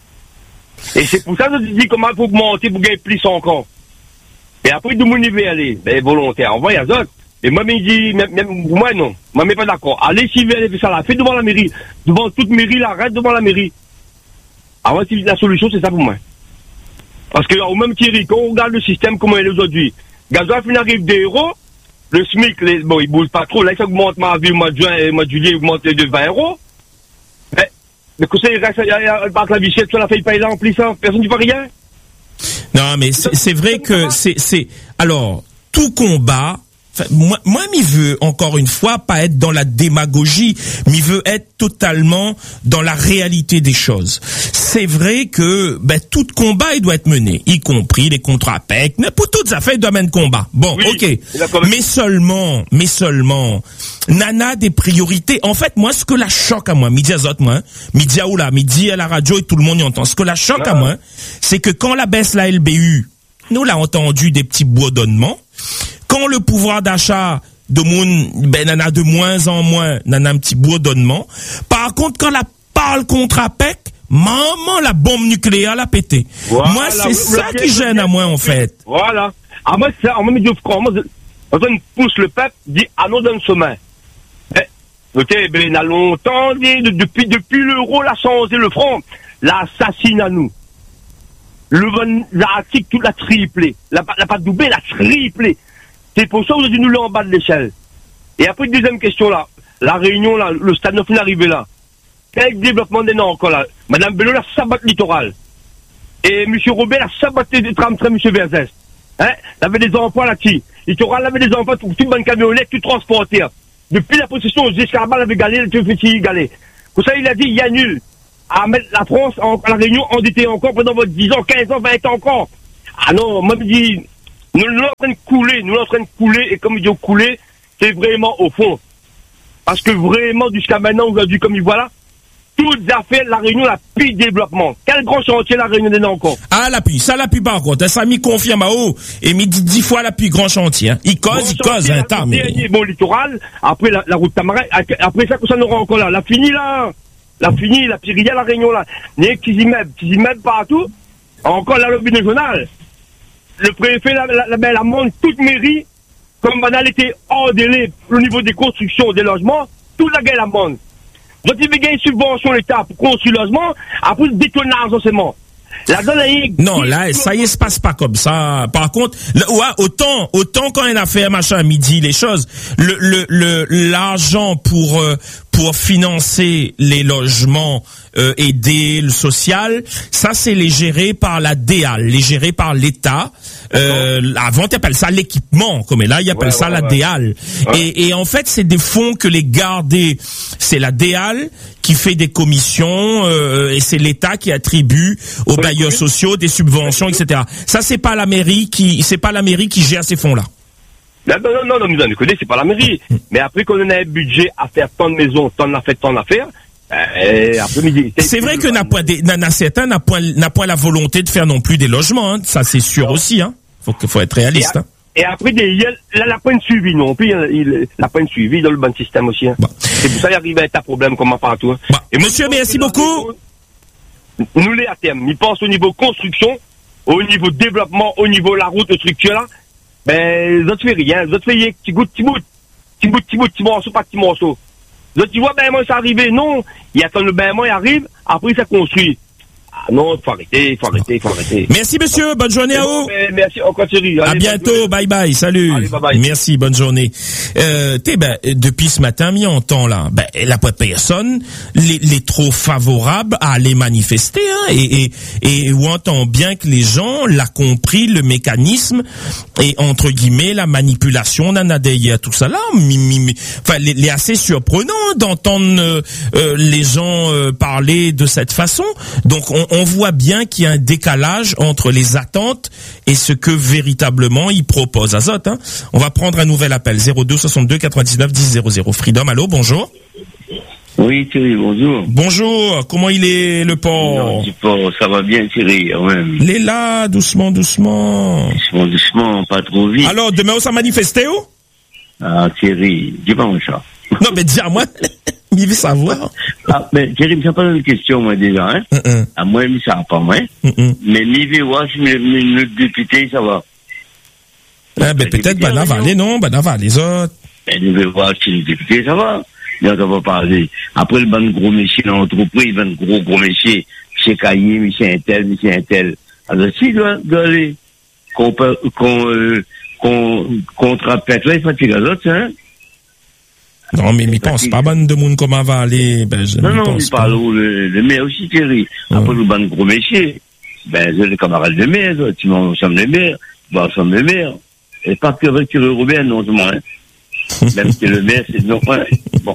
Et c'est pour ça que je dis comment il faut augmenter pour gagner plus encore. Et après, de mon niveau aller, ben, volontaire, envoyez à autres. Et moi, il dit, même, même, moi, non. Moi, mais pas d'accord. Allez, si vous allez faire ça là, faites devant la mairie. Devant toute mairie, là, arrête devant la mairie. Ah ouais, la solution, c'est ça pour moi. Parce que, au même Thierry, quand on regarde le système, comment il est aujourd'hui, gasoil, il arrive des euros, le SMIC, les, bon, il bouge pas trop. Là, il augmente ma vie, au mois de juin et au mois de juillet, il augmente de vingt euros. Mais, mais que ça, il reste, il part la bichette, ça la fait payer là, en plus, ça. Personne ne dit pas rien. Non, mais c'est c'est vrai que c'est, c'est, alors, tout combat, enfin, moi, moi, m'y veux, encore une fois, pas être dans la démagogie, m'y veux être totalement dans la réalité des choses. C'est vrai que, ben, tout combat, il doit être mené, y compris les contrats P E C, pour toutes affaires, il doit mener combat. Bon, Oui, ok. d'accord. Mais seulement, mais seulement, nana des priorités. En fait, moi, ce que la choque à moi, midi à zot, moi, midi à oula, midi à la radio et tout le monde y entend. Ce que la choque Ah. à moi, c'est que quand la baisse la L B U, nous l'a entendu des petits bourdonnements. Quand le pouvoir d'achat de moun, ben, n'en a de moins en moins, n'en a un petit bourdonnement. Par contre, quand la parle contre A P E C, maman, la bombe nucléaire l'a pété. Voilà, moi, c'est vous- ça vous qui l'avez gêne bien à moi, en compris. fait. Voilà. Ah, moi, c'est ça. En même temps, je crois, moi, on pousse le peuple, dit, ah non, donne sommet. Eh, ok, ben, il y a longtemps, dit, de- depuis, depuis l'euro, l'a changé le franc, l'assassine à nous. Le, l'article, tout l'a triplé. La, la pas doublé, l'a triplé. C'est pour ça que nous l'avons en bas de l'échelle. Et après, deuxième question, là. La réunion, là, le stade neuf est arrivé là. Quel développement des noms encore, là? Madame Bello, la sabote littoral. Et M. Robert, la saboté des tram-trains, M. Verzès. Hein? Laver des enfants là-dessus. Il t'aura lavé des enfants pour toute bonne camionnette, tout transporter. Depuis la possession jusqu'à là-bas, avait galé, tu fais si galé. Pour ça, il a dit, il y a nul à mettre la France, en, la Réunion, endettée encore pendant votre dix ans, quinze ans, vingt ans encore. Ah non, moi, je dis, nous sommes en train de couler, nous sommes en train de couler, et comme il dit couler, c'est vraiment au fond. Parce que vraiment, jusqu'à maintenant, aujourd'hui, comme il voit là, toutes affaires, la Réunion, la pire développement. Quel grand chantier la Réunion est encore? Ah, l'appui, ça l'appui par contre. Ça m'y confirme à haut, et m'y dit dix fois l'appui grand chantier. Hein. Il cause, il cause, un tas, mais. Bon, littoral, après la, la route Tamarin, après ça, que ça n'aura encore là. La fini là, la fini, la Pyrénées, la Réunion là. Il y a des petits immeubles, petits immeubles partout. Encore la lobby nationale. Le préfet, la, la, la, la monte toute mairie, comme banal était hors délai au niveau des constructions, des logements, toute la gueule la monte. Donc, il veut gagner une subvention l'État pour construire le logement, après, détonnage, seulement. La donne est... Non, là, ça y est, se passe pas comme ça. Par contre, le, ouais, autant, autant quand il a fait machin à midi, les choses, le, le, le, l'argent pour, euh, pour financer les logements, euh, aider le social, ça, c'est les géré par la D A L, les géré par l'État. Euh, avant, tu appelles ça l'équipement, comme là, il appelle ouais, ça ouais, la ouais. D A L. Ouais. Et, et en fait, c'est des fonds que les gardés, c'est la D A L qui fait des commissions, euh, et c'est l'État qui attribue aux ouais, bailleurs ouais. sociaux des subventions, ouais. et cetera. Ça, c'est pas la mairie qui, c'est pas la mairie qui gère ces fonds-là. Non, non, non, non, nous en connaissons, c'est pas la mairie. Mais après qu'on a un budget à faire tant de maisons, tant d'affaires, tant d'affaires, Euh, après-midi. C'est, c'est vrai que n'a point, des, n'a certains n'a point, n'a point la volonté de faire non plus des logements, hein. Ça c'est sûr non. aussi, hein. Faut que, faut être réaliste, et, hein. Et après, il y a, la, la point de suivi non plus, il, la point de suivi dans le bon système aussi, hein. Bon. C'est pour ça qu'il arrive à être un problème comme partout, hein. Bon. Et monsieur, merci beaucoup. Nous les à terme, ils pensent au niveau construction, au niveau développement, au niveau la route, structure là, ben, les autres fait rien, les autres fait petit bout, petit bout, petit bout, petit bout, petit morceau, pas petit morceau. Donc, tu vois, ben, moi, ça arrivé, non. Il attend le ben, moi, il arrive, après, ça construit. Ah, non, il faut arrêter, il faut arrêter, il faut arrêter. Merci, monsieur, bonne journée à vous. Bon, merci, on continue. Allez, à bientôt, bye bye, salut. Allez, bye bye. Merci, bonne journée. Euh, t'es, ben, depuis ce matin, mi entend là, ben, la personne, les, les trop favorables à aller manifester, hein, et, et, et où entend bien que les gens l'a compris, le mécanisme, et entre guillemets, la manipulation d'un adhérent, tout ça là, mi, mi, mi, enfin, les, les assez surprenant d'entendre, euh, euh, les gens, euh, parler de cette façon. Donc, on, on voit bien qu'il y a un décalage entre les attentes et ce que véritablement ils proposent. Azote, hein. On va prendre un nouvel appel. zéro deux soixante-deux quatre-vingt-dix-neuf dix zéro zéro. Freedom, allô, bonjour. Oui, Thierry, bonjour. Bonjour, comment il est, le port? Non, port, ça va bien, Thierry, quand même. Il est là, doucement, doucement. Doucement, doucement, pas trop vite. Alors, demain, on s'est manifesté, où? Ah, Thierry, dis-moi ça. Non, mais dis à moi, il veut savoir. Ah, mais Thierry, me pas une question, moi, déjà, hein. Mm-mm. À moi, il ça pas, moi. Mm-mm. Mais il veut voir si le député, ça va. Ah, ben, peut-être, ben, avalé, non, ben, avalé, les autres. Ben, il veut voir si le député, ça va. Là, on va parler. Après, le ban gros métier dans l'entreprise, le ban gros, gros métier, monsieur Caillé, monsieur Intel, monsieur Intel. Alors, si, doit, doit aller, qu'on, qu'on, euh, qu'on, contre-appelle, là, il faut tirer l'autre, hein. Non, mais il pense pas bonne de monde comme va aller, ben, je non, non, il parle où le, le maire aussi, Thierry. Après, le ban gros métier, ben, j'ai les camarades de maire, tu m'en sommes les maires, ben, nous sommes les maires. Et pas que avec le Robert, non, du moins, hein. Même si le maire, c'est non, ouais. Bon.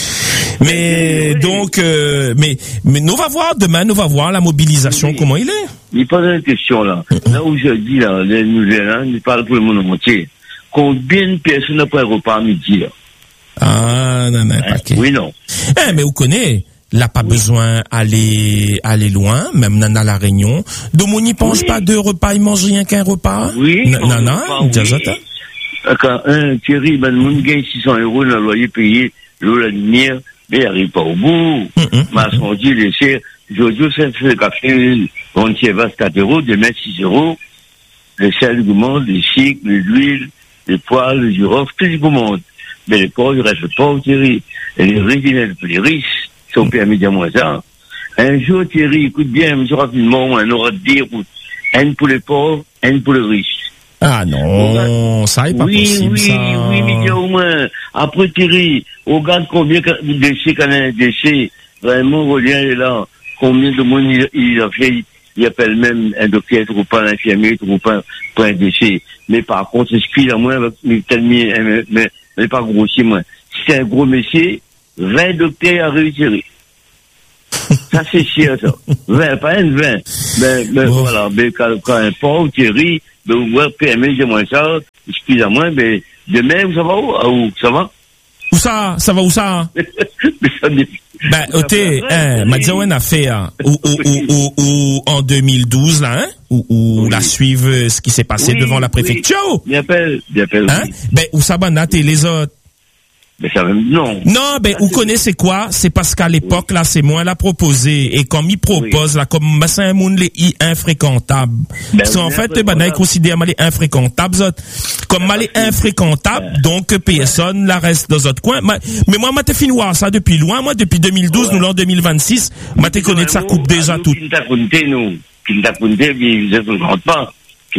Mais donc, euh, mais mais nous va voir demain, nous va voir la mobilisation, oui. Comment il est. Il pose une question là. Mm-hmm. Là où je dis là, les nouvelles, hein, il parle pour le monde entier. Combien de personnes après le repas à midi là? Ah non non, hein? pas que. Oui non. Eh mais vous connaissez. Là, pas oui. besoin aller aller loin, même dans la Réunion. Donc, on n'y pense oui. pas deux repas, il mange rien qu'un repas. Oui. Non, non, non. Quand un Thierry, ben, le monde gagne six cents euros dans le loyer payé, l'eau, la lumière, mais il n'arrive pas au bout. M'a senti laisser, Jojo, c'est le café, on tient vingt-quatre euros, demain six euros, le sel du monde, les chics, l'huile, les poils, le girofle, tout du monde. Mais les pauvres, ils restent pauvres, Thierry. Et les riches, ils restent les riches, si on permet de moins ça. Un jour, Thierry, écoute bien, monsieur rapidement, on aura de dire, un pour les pauvres, un pour les riches. Ah non, ça est pas oui, possible, oui, ça. Oui, oui, mais au moins, après Thierry, regarde combien de déchets qu'on a un déchet, vraiment, Rolien est là, combien de monde il, il a fait, il appelle même un docteur, trouve pas un infirmier, trouve pas, pas un décès. Mais par contre, excusez-moi, mais mais, mais, mais pas grossier, moi. Si c'est un gros métier, vingt docteurs à réussir. Ça, c'est sûr, ça. vingt, pas un vingt. Mais, mais oh. Voilà, mais quand, quand un pauvre, Thierry, mais ouais, P M, j'ai moins ça, excusez-moi, mais demain, ça va où? Ah, où? Ça va? Où ça? Ça va où ça? Mais ça n'est Ben, ok, hein, Madjawen a fait, hein, ou, ou, ou, ou, ou, en deux mille douze, là, hein, ou, ou oui. La suivre ce qui s'est passé oui, devant la préfecture. Oui. Bien appelle, bien appelle. Hein? Oui. Ben, où ça va, Nat et les autres? Mais ça même, non. Non, ben, vous connaissez quoi? C'est parce qu'à l'époque, oui. Là, c'est moi l'a proposé. Et comme il propose, oui. Là, comme, c'est un monde, les i infréquentables. Ben, parce qu'en fait, ben, il considère, mal les infréquentables, comme mal les infréquentables, ouais. Donc, personne, la reste dans votre coin. Mais moi, moi, t'es fini voir ça depuis loin. Moi, depuis deux mille douze, ouais. Nous, l'an deux mille vingt-six, moi, t'es connu de sa coupe déjà tout. Qui t'a compté, nous? Qui t'a compté, puis, je ne compte pas.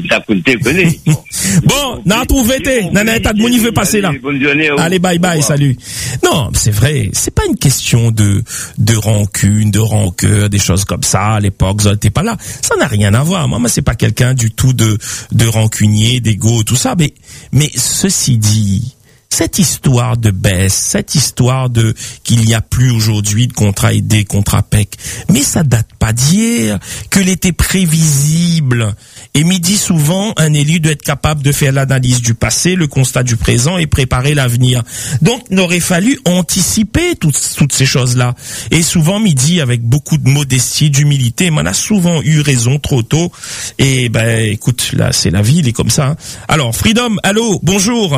Bon, n'a trouvé t'es, n'a t'as de mon veut passer là. Allez, bye bye, salut. Non, c'est vrai, c'est pas une question de de rancune, de rancœur, des choses comme ça. À l'époque, Zol t'es pas là. Ça n'a rien à voir. Moi, moi, c'est pas quelqu'un du tout de de rancunier, d'égo, tout ça. Mais mais ceci dit, cette histoire de baisse, cette histoire de qu'il n'y a plus aujourd'hui de contrat aidé, contrat P E C, mais ça date pas d'hier, que l'était prévisible. Et me dit souvent, un élu doit être capable de faire l'analyse du passé, le constat du présent et préparer l'avenir. Donc, il aurait fallu anticiper toutes, toutes ces choses-là. Et souvent, me dit avec beaucoup de modestie, d'humilité, m'en a souvent eu raison trop tôt. Et ben, écoute, là, c'est la vie, il est comme ça. Hein. Alors, Freedom, allô, bonjour.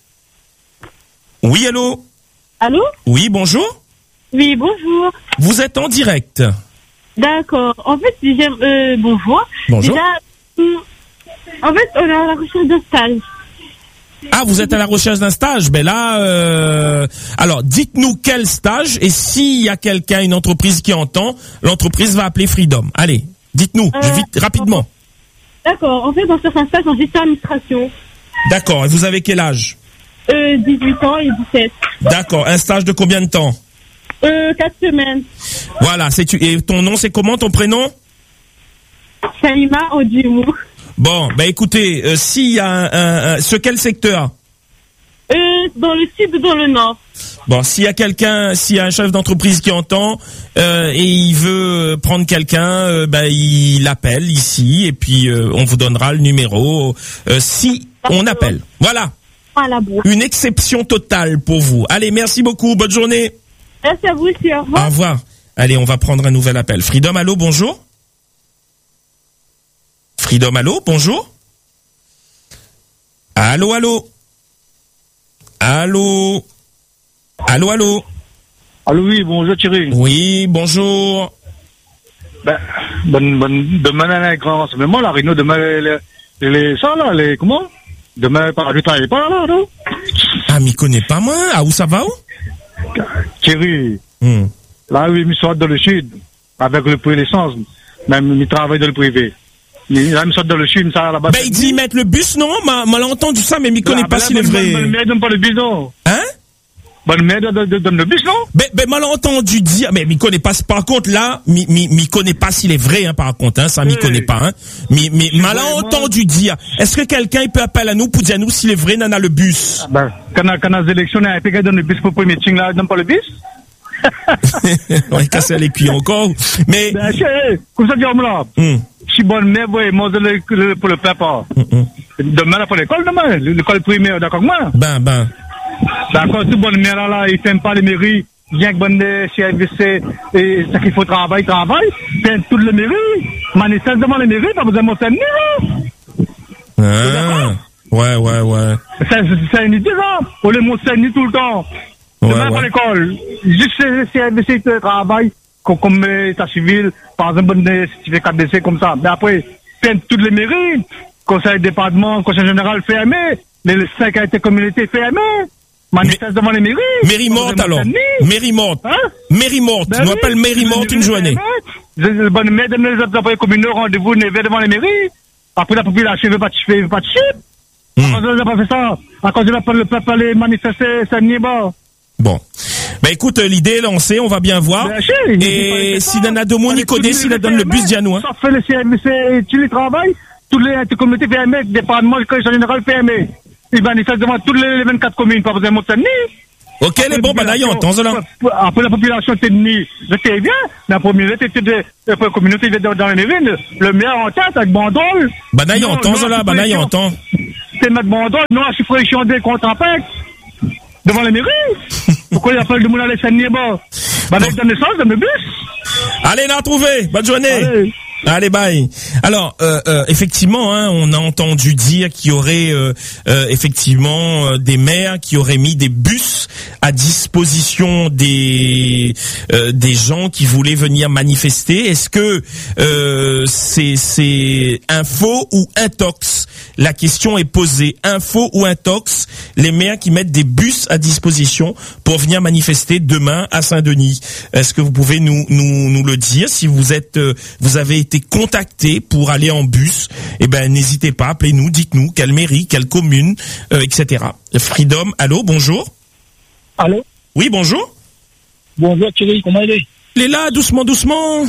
Oui, allô? Allô? Oui, bonjour? Oui, bonjour. Vous êtes en direct. D'accord. En fait, j'aime, euh, bonjour. Bonjour. Déjà, en fait, on est à la recherche d'un stage. Ah, vous êtes à la recherche d'un stage? Ben là, euh, alors, dites-nous quel stage, et s'il y a quelqu'un, une entreprise qui entend, l'entreprise va appeler Freedom. Allez, dites-nous, euh, vite, rapidement. D'accord. En fait, on cherche un stage en gestion administration. D'accord. Et vous avez quel âge? Euh, dix-huit ans et dix-sept. D'accord. Un stage de combien de temps? Euh, quatre semaines. Voilà. C'est tu, et ton nom, c'est comment, ton prénom? Salima Odjimou. Bon, ben écoutez, euh, s'il y a un, un, un, sur quel secteur? Euh, dans le sud ou dans le nord. Bon, s'il y a quelqu'un, s'il y a un chef d'entreprise qui entend euh, et il veut prendre quelqu'un, euh, ben il appelle ici et puis euh, on vous donnera le numéro euh, si on appelle. Voilà. Voilà, bon. Une exception totale pour vous. Allez, merci beaucoup, bonne journée. Merci à vous aussi, au revoir. Au revoir. Allez, on va prendre un nouvel appel. Freedom, allô, bonjour. Freedom, allô, bonjour. Allô, allô. Allô. Allô, allô. Allô, oui, bonjour Thierry. Oui, bonjour. Ben, bonne, bonne, demain, un grand rassemblement, la réunion, demain, les, les, ça, là, les, comment? Demain, par du travail, pas là, non? Ah, m'y connais pas, moi. Ah, où ça va, où? Thierry. Hmm. Là, oui, il sort dans le sud, avec le prix l'essence. Même, il travaille dans le privé. Il là, il sort dans le sud, ça, là-bas. Ben, il dit mettre le bus, non? M'a, m'a entendu ça, mais m'y connaît là, pas s'il est vrai. Bonne mère, donne pas le bus, non? Hein? Bonne mère, donne le bus, non? Ben, ben, mal entendu dire, mais m'y connaît pas, par contre, là, m'y, m'y, m'y connaît pas s'il est vrai, hein, par contre, hein, ça m'y hey. connaît pas, hein. Mais, mais, mal entendu dire, est-ce que quelqu'un, il peut appeler à nous pour dire à nous s'il est vrai, nana, le bus? Ah ben, quand, quand on a les élections, il y a quelqu'un qui donne le bus pour le premier meeting, là, donne pas le bus? On est cassé les cuits encore. Mais. Ben, chérie, comme ça, dis-moi là. Mm. Je suis bonne mère, oui, moi, pour le papa. Mm-mm. Demain, là, pour l'école, demain, l'école primaire, d'accord, moi? Ben, ben. D'accord, tout bonne mère, là, là, il n'aime pas les mairies. Bien que bonne C F V C, et ça qu'il faut travailler, travail. Peine toutes les mairies. Manifeste devant les mairies, pas besoin de mon Saint-Denis, là. Ah. Ouais, ouais, ouais. C'est, c'est une idée, là. Pour les mots Saint-Denis tout le temps. Ouais, demain, ouais. pour l'école. Juste C F V C qui travaille, comme, comme état civil, par exemple, bonne certificat de décès, comme ça. Mais après, peine toutes les mairies. Conseil département, conseil général fermé. Les cinq a été communautés fermées. Manifeste devant les mairies. Mairie morte alors. Mairie morte. Hein? Mairie morte. Ben nous oui. appelle mairie morte une journée. Le bonne mère donne les autres employés communaux rendez-vous devant les mairies. Après la population veut pas de chip, pas de chip. À cause de la pas fait ça. À cause de la le peuple aller manifester, ça n'y est pas. Bon. Ben Bah écoute, l'idée est lancée, on va bien voir. Ben, chez, et si Nana Domo n'y connaît, s'il a donne le bus Dianou. Hein. Ça fait le C M C, tu les travailles, toutes les communautés P M E, département, le général P M E. Ils manifestent devant toutes les vingt-quatre communes, pas besoin de Montagny. Ok, les bons, bah d'ailleurs, entends-le. Après la population était née, j'étais bien, mais la première était de la communauté dans les mérines, le maire en tête avec Bandol. Bah d'ailleurs, entends-le, bah d'ailleurs, entends. C'est mettre Bandol, non, je suis pression des contre P E C devant les mairies. Pourquoi il appelle de mon aller saigner, bon? Bah d'ailleurs, dans naissance, dans le bus. Allez, on a trouvé, bonne journée. Allez. Allez, bye. Alors, euh, euh, effectivement, hein, on a entendu dire qu'il y aurait euh, euh, effectivement euh, des maires qui auraient mis des bus à disposition des euh, des gens qui voulaient venir manifester. Est-ce que euh, c'est c'est info ou intox? La question est posée. Info ou intox? Les maires qui mettent des bus à disposition pour venir manifester demain à Saint-Denis. Est-ce que vous pouvez nous nous nous le dire si vous êtes euh, vous avez été contacté pour aller en bus? Eh ben n'hésitez pas, appelez-nous, dites-nous quelle mairie, quelle commune, euh, et cetera. Freedom, allô, bonjour. Allô. Oui, bonjour. Bonjour Thierry, comment il est? Il est là, doucement, doucement.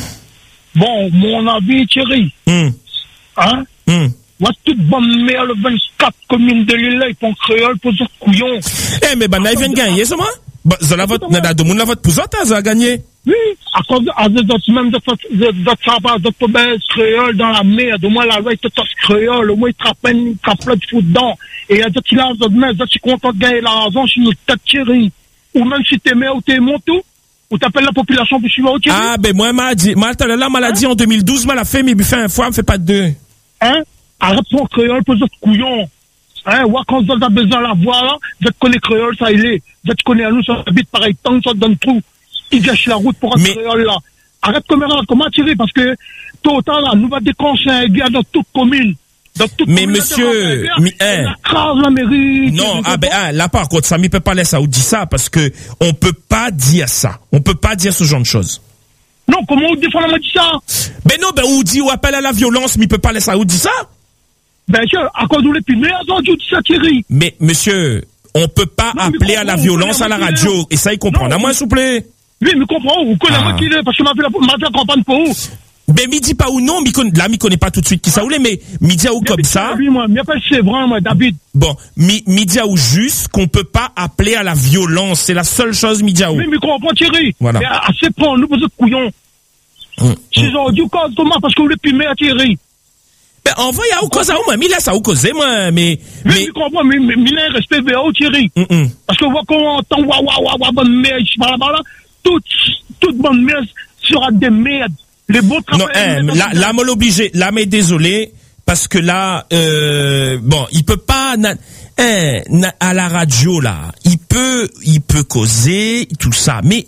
Bon, mon avis Thierry. Hum. Hein? Hum. Moi, toute bonne mère, le vingt-quatre communes de l'île, ils font créole pour ce couillon. Eh, mais ben, ils viennent gagner, c'est moi? Bah, ça la vote, n'a de monde la vote pour ça, ça a gagné. Oui, à cause de d'autres, même d'autres sabbats, d'autres belles créoles dans la merde. Au moins, la veille, tu t'as créole. Au moins, ils te rappellent, ils te rappellent de foot dedans. Et il y a d'autres qui l'ont d'autres mains, d'autres qui sont contents de gagner l'argent sur notre tête, Thierry. Ou même si t'es maire ou t'es montou, ou t'appelles la population pour suivre au Thierry. Ah, ben, moi, m'a dit, moi, la maladie en deux mille douze, m'a la fait, mais il fait un fois, me fait pas deux. Hein? Arrête ton créole pour d'autres couillons. Hein, ouais, quand vous avez besoin de la voix, là, je te connais créole, ça il est. Je te connais à nous, ça habite pareil, tant ça donne tout. Il gâche la route pour un mais... créole, là. Arrête comment, comment tirer, parce que, tôt ou tard, là, nous va déclencher un gars dans toute commune. Dans toute mais commune, monsieur, mi, hein. La crase, la mairie. Non, ah ben, ah, là, par contre, ça, m'y peut pas laisser ça ou dit ça, parce que, on peut pas dire ça. On peut pas dire ce genre de choses. Non, comment on défend la dit ça? Ben non, ben, on dit, ou appelle à la violence, m'y peut pas laisser ça ou dit ça? Ben, à cause de l'épine, on dit ça, Thierry. Mais, monsieur, on peut pas non, appeler à la violence à la radio. Et ça, il comprend. À moi, s'il vous plaît. Oui, mais comprends, vous connaissez ah. qui il est, parce que m'a fait la, m'a fait la campagne pour où? Ben, mi dit pas ou non, mi con, là, mi connaît pas tout de suite qui ça voulait, mais, mi dit ou comme ça. Oui, moi, mi appelle Chevron, moi, David. Bon, mi, mi dit ou juste qu'on peut pas appeler à la violence. C'est la seule chose, mi dit ou. Oui, mais comprends, Thierry. Voilà. Mais assez prendre, nous, vous êtes couillons. Hum, c'est genre, du cause, comment, parce que vous le pimez à Thierry. Ben, envoyez à ou cause à ou, moi, mi laisse à ou causer, moi, mais, mais. Oui, mais comprends, mais, mais, mais, mais, respect vers vous, Thierry. Mm -mm. Parce que, vous, quand on entend, waouh, waouh, waouh, waouh, bonne merde, je parle là-bas, là, toute, toute bonne merde sera des merdes. Les beaux non, hein, là, là, moi l'obligé, là, mais désolé, parce que là, euh, bon, il peut pas, na, hein, na, à la radio, là, il peut, il peut causer, tout ça, mais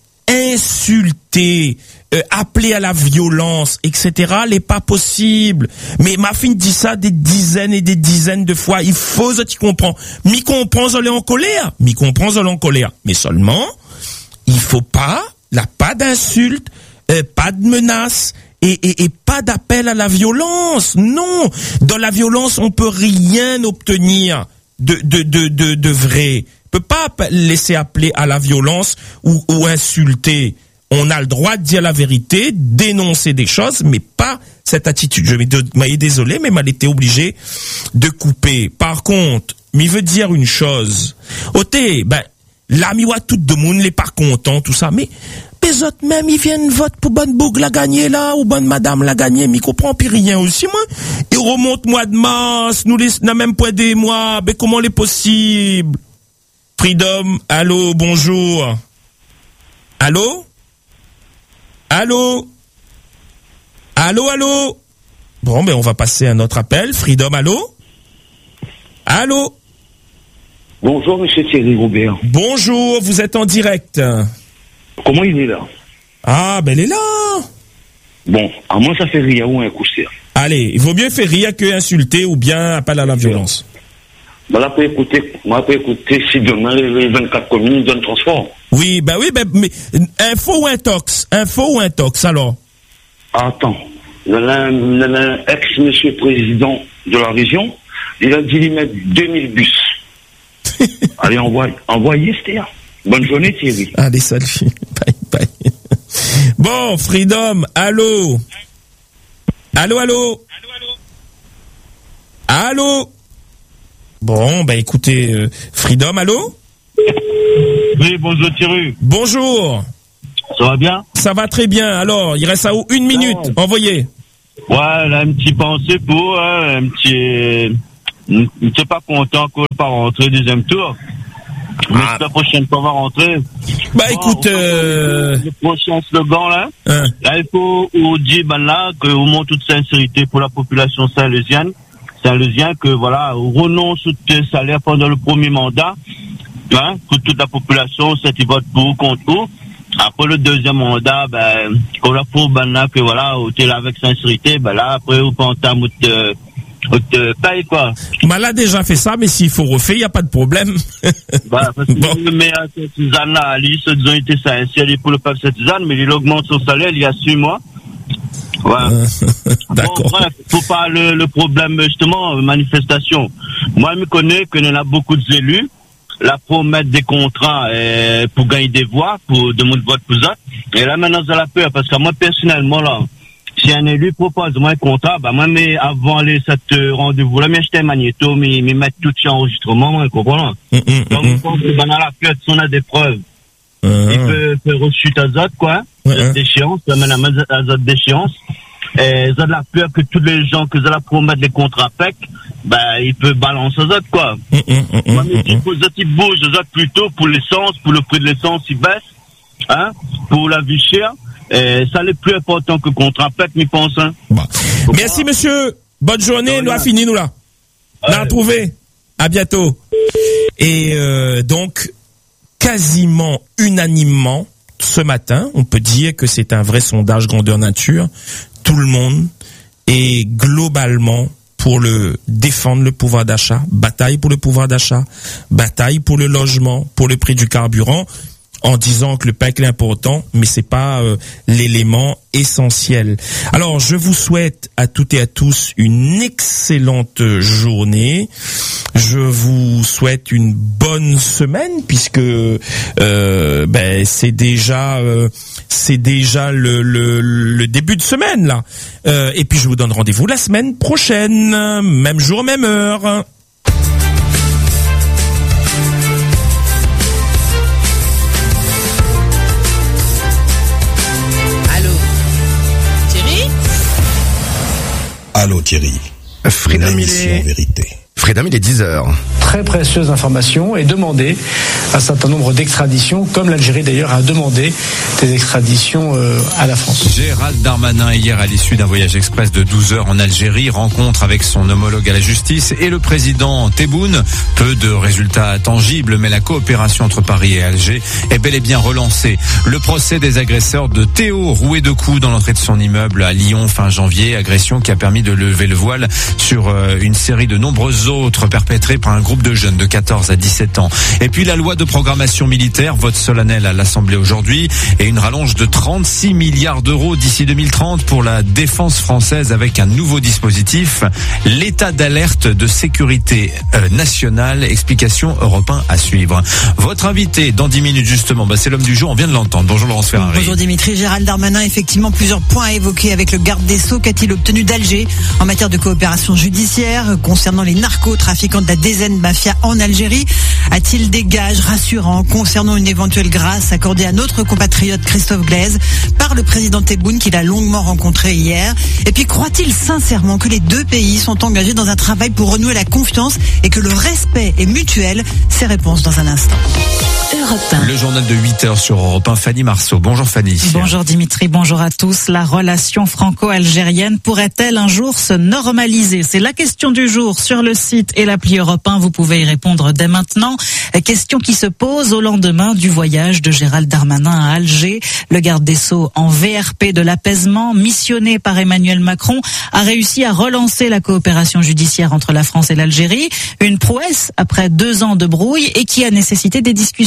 insulter, euh, appeler à la violence, et cetera, n'est pas possible. Mais ma fille dit ça des dizaines et des dizaines de fois. Il faut, ça tu comprends. Mi comprends, je l'ai en colère. Mi comprends, je l'ai en colère. Mais seulement, il faut pas, là, pas d'insulte, euh, pas de menace, et, et, et pas d'appel à la violence. Non. Dans la violence, on peut rien obtenir de, de, de, de, de vrai. On peut pas laisser appeler à la violence ou, ou insulter. On a le droit de dire la vérité, dénoncer des choses, mais pas cette attitude. Je m'ai désolé, mais m'en été obligé de couper. Par contre, m'y veut dire une chose. Oté, ben, là, m'y voit tout le monde, les pas contents, tout ça, mais, les autres même, ils viennent vote pour bonne boug la gagner là, ou bonne madame la gagner, m'y comprend plus rien aussi, moi. Ils remontent mois de mars, nous les, n'a même pas des mois, mais comment c'est possible? Freedom, allô, bonjour. Allô? Allô? Allô, allô? Bon, ben, on va passer à notre appel. Freedom, allô? Allô? Bonjour, monsieur Thierry Robert. Bonjour, vous êtes en direct. Comment il est là? Ah, ben, il est là. Bon, à moi, ça fait rire ou un coup sûr. Allez, il vaut mieux faire rire que insulter ou bien appeler à la violence. Ben là, pour écouter, moi, pour écouter, si demain, les vingt-quatre communes donnent transport. Oui, ben oui, ben, mais, info ou intox? Info ou intox, alors? Attends. L'ex-monsieur président de la région, il a dit lui mettre deux mille bus. Allez, envoyez, envoyez, c'est-à-dire. Bonne journée, Thierry. Allez, salut. Bye, bye. Bon, Freedom, allô. Allô, allô. Allô. Bon, bah écoutez, euh, Freedom, allô. Oui, bonjour Thierry. Bonjour. Ça va bien? Ça va très bien. Alors, il reste à où? Une minute. Oh. Envoyez. Ouais, là, un petit pensée pour, hein, un petit... Je ne suis pas content qu'on ne pas rentrer deuxième tour. Mais ah. La prochaine fois, on va rentrer. Bah bon, écoute... Euh... Le prochain slogan, là, hein? Là, il faut vous dire, ben là, qu'au moins toute sincérité pour la population saint-lésienne, saint-lésien, que voilà, on renonce au salaire pendant le premier mandat, hein, pour toute la population, c'est qui vote pour ou contre ou. Après le deuxième mandat, ben, qu'on la faut, ben là, que voilà, au là avec sincérité, ben là, après, on peut entamer de, de paye, quoi. Bah là, déjà fait ça, mais s'il faut refaire, il n'y a pas de problème. Bah, parce que bon. Le maire Suzanne, là, lui, se disant, il était sincère pour le peuple Suzanne, mais il augmente son salaire il y a six mois. Ouais. Euh, D'accord. Bon, bref, faut pas le, le problème, justement, manifestation. Moi, je me connais qu'il y en a beaucoup d'élus. La promesse des contrats euh, pour gagner des voix, pour demander vote pour ça. Et là, maintenant, j'ai la peur, parce que moi, personnellement, là, si un élu propose moi un contrat, bah, moi, mais avant les, cette rendez-vous là, mais j'étais un magnéto, mais, mais mettre tout ça enregistrement, moi, comprends? Mm, mm, Donc, je pense que, bah, dans la peur, si on a des preuves, mm, il peut faire rechute à Zot, quoi, mm, d'échéance, maintenant, à Zot d'échéance. Et ça de la peur que tous les gens que ça la promettre les contrats P E C, ben, ils peuvent balancer ça, quoi. Mm, mm, mm, Moi, mais il faut ça, ils bougent, ça, plutôt pour l'essence, pour le prix de l'essence, ils baissent, hein, pour la vie chère. Et ça, c'est plus important que le contrat P E C, m'y pense, hein. Bon. Merci, monsieur. Bonne journée. Nous a fini, nous, là. On a retrouvé. À bientôt. Et, euh, donc, quasiment unanimement, ce matin, on peut dire que c'est un vrai sondage grandeur nature. Tout le monde est globalement pour le défendre le pouvoir d'achat, bataille pour le pouvoir d'achat, bataille pour le logement, pour le prix du carburant, en disant que le P E C est important, mais c'est pas euh, l'élément essentiel. Alors, je vous souhaite à toutes et à tous une excellente journée. Je vous souhaite une bonne semaine, puisque euh, ben c'est déjà euh, c'est déjà le, le le début de semaine là. Euh, et puis je vous donne rendez-vous la semaine prochaine, même jour, même heure. Allô Thierry, Freedom, il est... vérité. Freedom, il est dix heures. Très précieuse information et demander un certain nombre d'extraditions, comme l'Algérie d'ailleurs a demandé des extraditions euh, à la France. Gérald Darmanin, hier à l'issue d'un voyage express de douze heures en Algérie, rencontre avec son homologue à la justice et le président Tebboune. Peu de résultats tangibles, mais la coopération entre Paris et Alger est bel et bien relancée. Le procès des agresseurs de Théo, roué de coups dans l'entrée de son immeuble à Lyon fin janvier, agression qui a permis de lever le voile sur euh, une série de nombreuses autres perpétrées par un groupe de jeunes de quatorze à dix-sept ans. Et puis la loi de programmation militaire, vote solennel à l'Assemblée aujourd'hui, et une rallonge de trente-six milliards d'euros d'ici deux mille trente pour la défense française avec un nouveau dispositif, l'état d'alerte de sécurité euh, nationale. Explication Europe un à suivre. Votre invité dans dix minutes justement, bah, c'est l'homme du jour, on vient de l'entendre. Bonjour Laurence Ferrari. Bonjour Dimitri. Gérald Darmanin, effectivement plusieurs points à évoquer avec le garde des Sceaux. Qu'a-t-il obtenu d'Alger en matière de coopération judiciaire concernant les narcotrafiquants de la D Z N Mafia en Algérie? A-t-il des gages rassurants concernant une éventuelle grâce accordée à notre compatriote Christophe Glaise par le président Tebboune qu'il a longuement rencontré hier? Et puis croit-il sincèrement que les deux pays sont engagés dans un travail pour renouer la confiance et que le respect est mutuel? Ces réponses dans un instant. Europe un. Le journal de huit heures sur Europe un, Fanny Marceau. Bonjour Fanny. Bonjour Dimitri, bonjour à tous. La relation franco-algérienne pourrait-elle un jour se normaliser? C'est la question du jour sur le site et l'appli Europe un. Vous pouvez y répondre dès maintenant. Question qui se pose au lendemain du voyage de Gérald Darmanin à Alger. Le garde des Sceaux, en V R P de l'apaisement, missionné par Emmanuel Macron, a réussi à relancer la coopération judiciaire entre la France et l'Algérie. Une prouesse après deux ans de brouille et qui a nécessité des discussions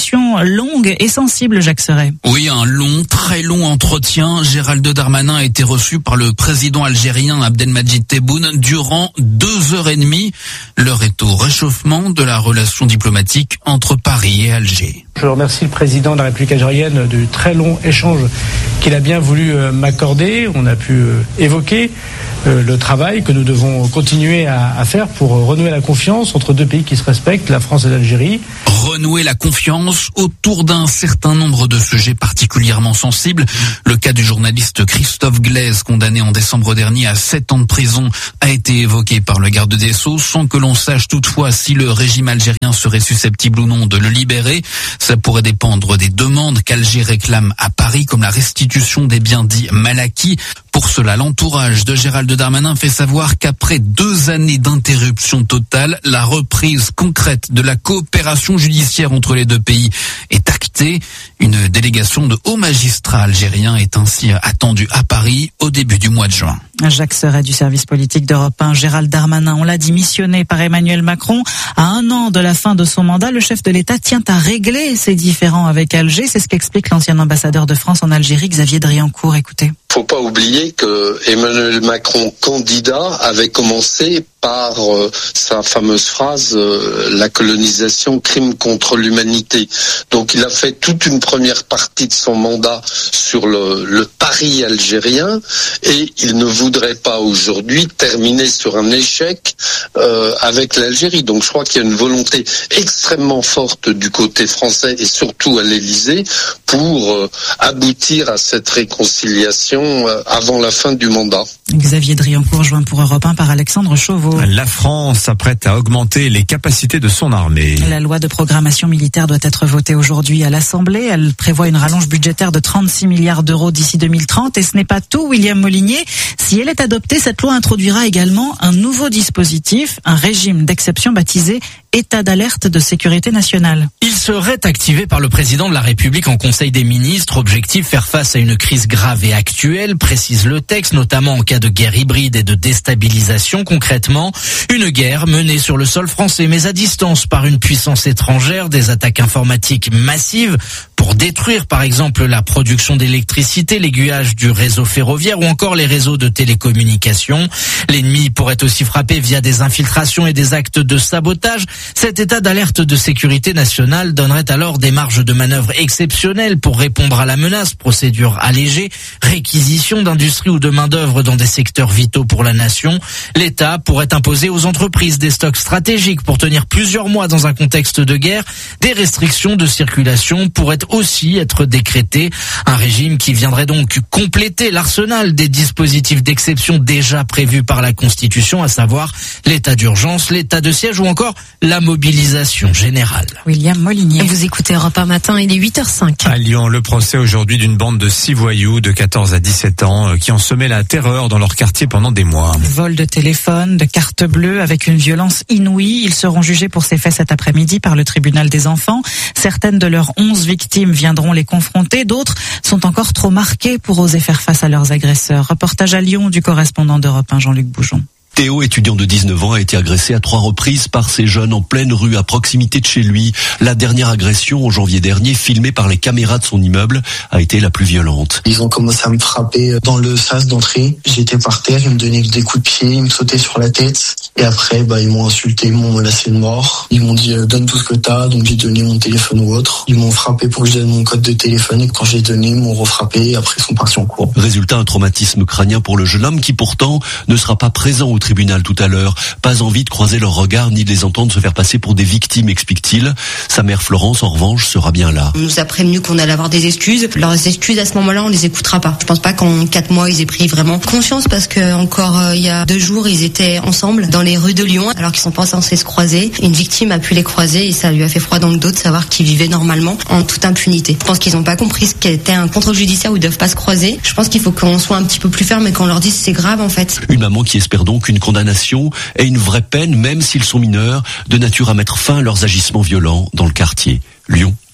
discussion longue et sensible, Jacques Serret. Oui, un long, très long entretien. Gérald Darmanin a été reçu par le président algérien Abdelmadjid Tebboune durant deux heures et demie. L'heure est au réchauffement de la relation diplomatique entre Paris et Alger. Je remercie le président de la République algérienne du très long échange qu'il a bien voulu m'accorder. On a pu évoquer le travail que nous devons continuer à, à faire pour renouer la confiance entre deux pays qui se respectent, la France et l'Algérie. Renouer la confiance autour d'un certain nombre de sujets particulièrement sensibles. Le cas du journaliste Christophe Glaise, condamné en décembre dernier à sept ans de prison, a été évoqué par le garde des Sceaux, sans que l'on sache toutefois si le régime algérien serait susceptible ou non de le libérer. Ça pourrait dépendre des demandes qu'Alger réclame à Paris, comme la restitution des biens dits mal acquis. Pour cela, l'entourage de Gérald Darmanin fait savoir qu'après deux années d'interruption totale, la reprise concrète de la coopération judiciaire entre les deux pays est actée. Une délégation de hauts magistrats algériens est ainsi attendue à Paris au début du mois de juin. Jacques Serret du service politique d'Europe un. Gérald Darmanin, on l'a dit, missionné par Emmanuel Macron. À un an de la fin de son mandat, le chef de l'État tient à régler ses différends avec Alger. C'est ce qu'explique l'ancien ambassadeur de France en Algérie, Xavier Driancourt. Écoutez. Faut pas oublier que Emmanuel Macron, candidat, avait commencé par euh, sa fameuse phrase euh, la colonisation, crime contre l'humanité. Donc il a fait toute une première partie de son mandat sur le, le pari algérien et il ne voudrait pas aujourd'hui terminer sur un échec euh, avec l'Algérie. Donc je crois qu'il y a une volonté extrêmement forte du côté français et surtout à l'Élysée pour euh, aboutir à cette réconciliation euh, avant la fin du mandat. Xavier Driancourt, joint pour Europe un par Alexandre Chauveau. La France s'apprête à augmenter les capacités de son armée. La loi de programmation militaire doit être votée aujourd'hui à l'Assemblée. Elle prévoit une rallonge budgétaire de trente-six milliards d'euros d'ici deux mille trente. Et ce n'est pas tout, William Molinier. Si elle est adoptée, cette loi introduira également un nouveau dispositif, un régime d'exception baptisé état d'alerte de sécurité nationale. Il serait activé par le président de la République en Conseil des ministres. Objectif, faire face à une crise grave et actuelle, précise le texte, notamment en cas de guerre hybride et de déstabilisation. Concrètement, une guerre menée sur le sol français, mais à distance par une puissance étrangère, des attaques informatiques massives pour détruire par exemple la production d'électricité, l'aiguillage du réseau ferroviaire ou encore les réseaux de télécommunications. L'ennemi pourrait aussi frapper via des infiltrations et des actes de sabotage. Cet état d'alerte de sécurité nationale donnerait alors des marges de manœuvre exceptionnelles pour répondre à la menace, procédure allégée, réquisition d'industrie ou de main-d'œuvre dans des secteurs vitaux pour la nation. L'État pourrait imposer aux entreprises des stocks stratégiques pour tenir plusieurs mois dans un contexte de guerre. Des restrictions de circulation pourraient aussi être décrétées. Un régime qui viendrait donc compléter l'arsenal des dispositifs d'exception déjà prévus par la Constitution, à savoir l'état d'urgence, l'état de siège ou encore la mobilisation générale. William Molinier. Vous écoutez Europe un matin, il est huit heures cinq. À Lyon, le procès aujourd'hui d'une bande de six voyous de quatorze à dix-sept ans qui ont semé la terreur dans leur quartier pendant des mois. Vol de téléphone, de cartes bleues avec une violence inouïe. Ils seront jugés pour ces faits cet après-midi par le tribunal des enfants. Certaines de leurs onze victimes viendront les confronter. D'autres sont encore trop marquées pour oser faire face à leurs agresseurs. Reportage à Lyon du correspondant d'Europe un, Jean-Luc Boujon. Théo, étudiant de dix-neuf ans, a été agressé à trois reprises par ces jeunes en pleine rue à proximité de chez lui. La dernière agression, en janvier dernier, filmée par les caméras de son immeuble, a été la plus violente. Ils ont commencé à me frapper dans le sas d'entrée. J'étais par terre, ils me donnaient des coups de pied, ils me sautaient sur la tête. Et après, bah, ils m'ont insulté, ils m'ont menacé de mort. Ils m'ont dit, donne tout ce que t'as, donc j'ai donné mon téléphone ou autre. Ils m'ont frappé pour que je donne mon code de téléphone et quand j'ai donné, ils m'ont refrappé et après ils sont partis en cours. Résultat, un traumatisme crânien pour le jeune homme qui pourtant ne sera pas présent au tribunal tout à l'heure. Pas envie de croiser leurs regards ni de les entendre se faire passer pour des victimes, explique-t-il. Sa mère Florence, en revanche, sera bien là. On nous a prévenu qu'on allait avoir des excuses. Leurs excuses, à ce moment-là, on les écoutera pas. Je pense pas qu'en quatre mois, ils aient pris vraiment conscience parce que encore euh, il y a deux jours, ils étaient ensemble dans les rues de Lyon alors qu'ils sont pas censés se croiser. Une victime a pu les croiser et ça lui a fait froid dans le dos de savoir qu'ils vivaient normalement en toute impunité. Je pense qu'ils ont pas compris ce qu'était un contrôle judiciaire où ils doivent pas se croiser. Je pense qu'il faut qu'on soit un petit peu plus ferme et qu'on leur dise c'est grave en fait. Une maman qui espère donc une condamnation et une vraie peine, même s'ils sont mineurs, de nature à mettre fin à leurs agissements violents dans le quartier. Lyon,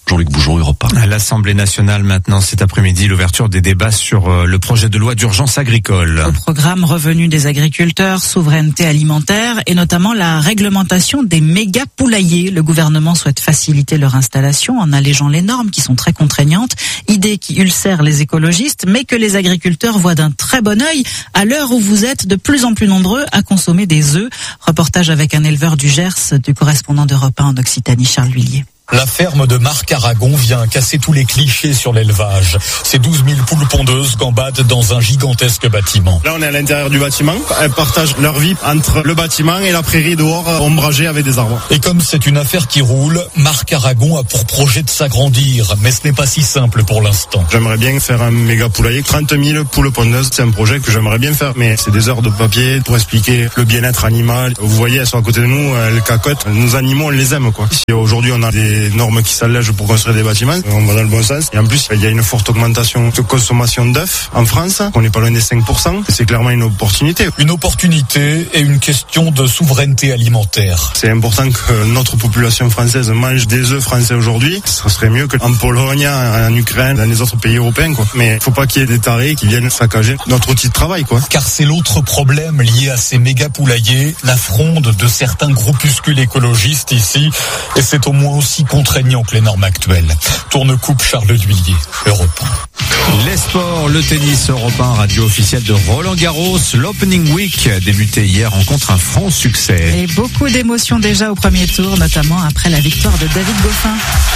Jean-Luc Bougeon, Europe un. À l'Assemblée nationale maintenant cet après-midi, l'ouverture des débats sur le projet de loi d'urgence agricole. Au programme revenu des agriculteurs, souveraineté alimentaire et notamment la réglementation des méga poulaillers. Le gouvernement souhaite faciliter leur installation en allégeant les normes qui sont très contraignantes. Idée qui ulcère les écologistes mais que les agriculteurs voient d'un très bon œil à l'heure où vous êtes de plus en plus nombreux à consommer des œufs. Reportage avec un éleveur du Gers, du correspondant d'Europe un en Occitanie, Charles Huillier. La ferme de Marc Aragon vient casser tous les clichés sur l'élevage. Ces douze mille poules pondeuses gambadent dans un gigantesque bâtiment. Là, on est à l'intérieur du bâtiment. Elles partagent leur vie entre le bâtiment et la prairie dehors, ombragée avec des arbres. Et comme c'est une affaire qui roule, Marc Aragon a pour projet de s'agrandir. Mais ce n'est pas si simple pour l'instant. J'aimerais bien faire un méga poulailler. trente mille poules pondeuses, c'est un projet que j'aimerais bien faire. Mais c'est des heures de papier pour expliquer le bien-être animal. Vous voyez, elles sont à côté de nous, elles cacotent. Nos animaux, on les aime, quoi. Si aujourd'hui, on a des normes qui s'allègent pour construire des bâtiments, on va dans le bon sens. Et en plus, il y a une forte augmentation de consommation d'œufs en France. On n'est pas loin des cinq pour cent. C'est clairement une opportunité. Une opportunité et une question de souveraineté alimentaire. C'est important que notre population française mange des œufs français aujourd'hui. Ce serait mieux qu'en Pologne, en Ukraine, dans les autres pays européens, quoi. Mais il faut pas qu'il y ait des tarés qui viennent saccager notre outil de travail, quoi. Car c'est l'autre problème lié à ces méga poulaillers, la fronde de certains groupuscules écologistes ici. Et c'est au moins aussi contraignant que les normes actuelles. Tourne-coupe Charles Huillier, Europe un. Les sports, le tennis, Europe un, radio officielle de Roland Garros. L'Opening Week débuté hier rencontre un franc succès. Et beaucoup d'émotions déjà au premier tour, notamment après la victoire de David Goffin.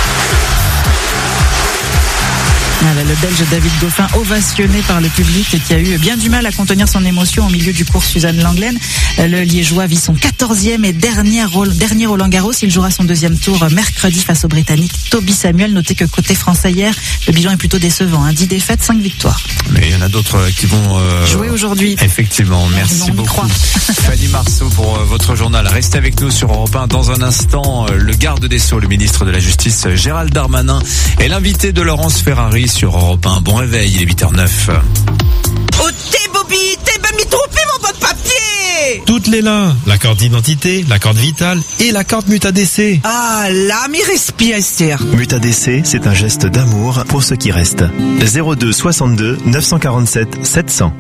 Le Belge David Goffin ovationné par le public et qui a eu bien du mal à contenir son émotion au milieu du cours Suzanne Lenglen. Le Liégeois vit son quatorzième et dernier, dernier Roland Garros. Il jouera son deuxième tour mercredi face au Britannique Toby Samuel. Notez que côté français hier, le bilan est plutôt décevant. Hein. dix défaites, cinq victoires. Mais il y en a d'autres qui vont euh, jouer aujourd'hui. Effectivement, merci beaucoup. Fanny Marceau pour euh, votre journal. Restez avec nous sur Europe un. Dans un instant, euh, le garde des Sceaux, le ministre de la Justice Gérald Darmanin est l'invité de Laurence Ferrari sur Europe un. Bon réveil, il est huit heures neuf. Oh t'es Bobby, t'es pas mis trompé mon bon papier. Toutes les là, la carte d'identité, la carte vitale et la carte Muta-D C. Ah là, mais respire. Muta-D C, c'est un geste d'amour pour ceux qui restent. zéro deux soixante-deux neuf cent quarante-sept sept cents.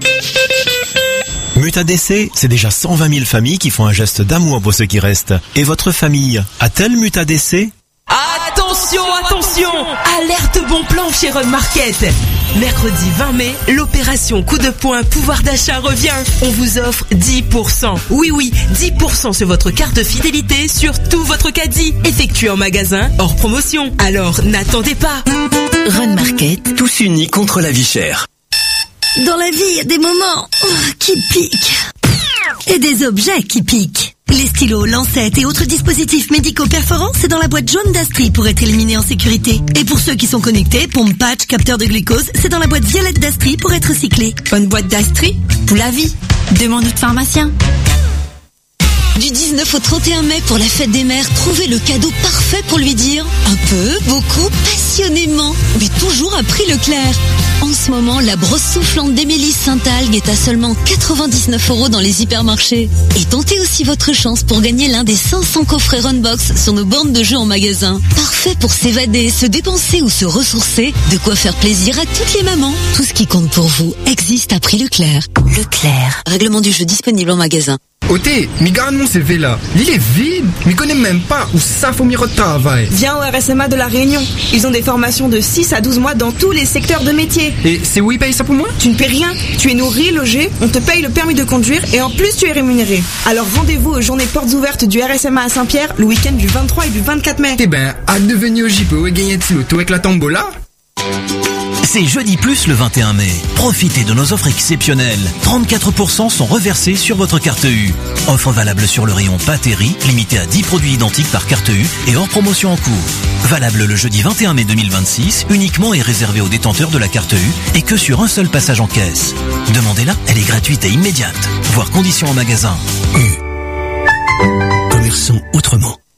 Muta-D C, c'est déjà cent vingt mille familles qui font un geste d'amour pour ceux qui restent. Et votre famille a-t-elle Muta-D C ? Attention, attention! Alerte bon plan chez Run Market. Mercredi vingt mai, l'opération coup de poing pouvoir d'achat revient. On vous offre dix pour cent. Oui, oui, dix pour cent sur votre carte fidélité sur tout votre caddie. Effectué en magasin, hors promotion. Alors, n'attendez pas. Run Market, tous unis contre la vie chère. Dans la vie, il y a des moments oh, qui piquent. Et des objets qui piquent. Les stylos, lancettes et autres dispositifs médicaux perforants, c'est dans la boîte jaune d'Astri pour être éliminé en sécurité. Et pour ceux qui sont connectés, pompe patch, capteur de glucose, c'est dans la boîte violette d'Astri pour être recyclé. Bonne boîte d'Astri pour la vie. Demande notre pharmacien. Du dix-neuf au trente et un mai pour la fête des mères, trouvez le cadeau parfait pour lui dire un peu, beaucoup, passionnément, mais toujours à prix Leclerc. En ce moment, la brosse soufflante d'Émilie Saint-Algue est à seulement quatre-vingt-dix-neuf euros dans les hypermarchés. Et tentez aussi votre chance pour gagner l'un des cinq cents coffrets Runbox sur nos bornes de jeux en magasin. Parfait pour s'évader, se dépenser ou se ressourcer, de quoi faire plaisir à toutes les mamans. Tout ce qui compte pour vous existe à prix Leclerc. Leclerc. Règlement du jeu disponible en magasin. Oté, mi garde mon C V là. Il est vide. Mi connais même pas où ça faut m'y retravailler. Viens au R S M A de La Réunion. Ils ont des formations de six à douze mois dans tous les secteurs de métier. Et c'est où ils payent ça pour moi? Tu ne paies rien. Tu es nourri, logé, on te paye le permis de conduire et en plus tu es rémunéré. Alors rendez-vous aux journées portes ouvertes du R S M A à Saint-Pierre le week-end du vingt-trois et du vingt-quatre mai. Eh ben, hâte de venir au J P O et gagner de l'auto avec la tombola. C'est Jeudi Plus le vingt et un mai. Profitez de nos offres exceptionnelles. trente-quatre pour cent sont reversés sur votre carte U. Offre valable sur le rayon pâtes et riz, limité à dix produits identiques par carte U et hors promotion en cours. Valable le jeudi vingt et un mai deux mille vingt-six, uniquement et réservé aux détenteurs de la carte U et que sur un seul passage en caisse. Demandez-la, elle est gratuite et immédiate. Voir conditions en magasin. U. Commerçons autrement.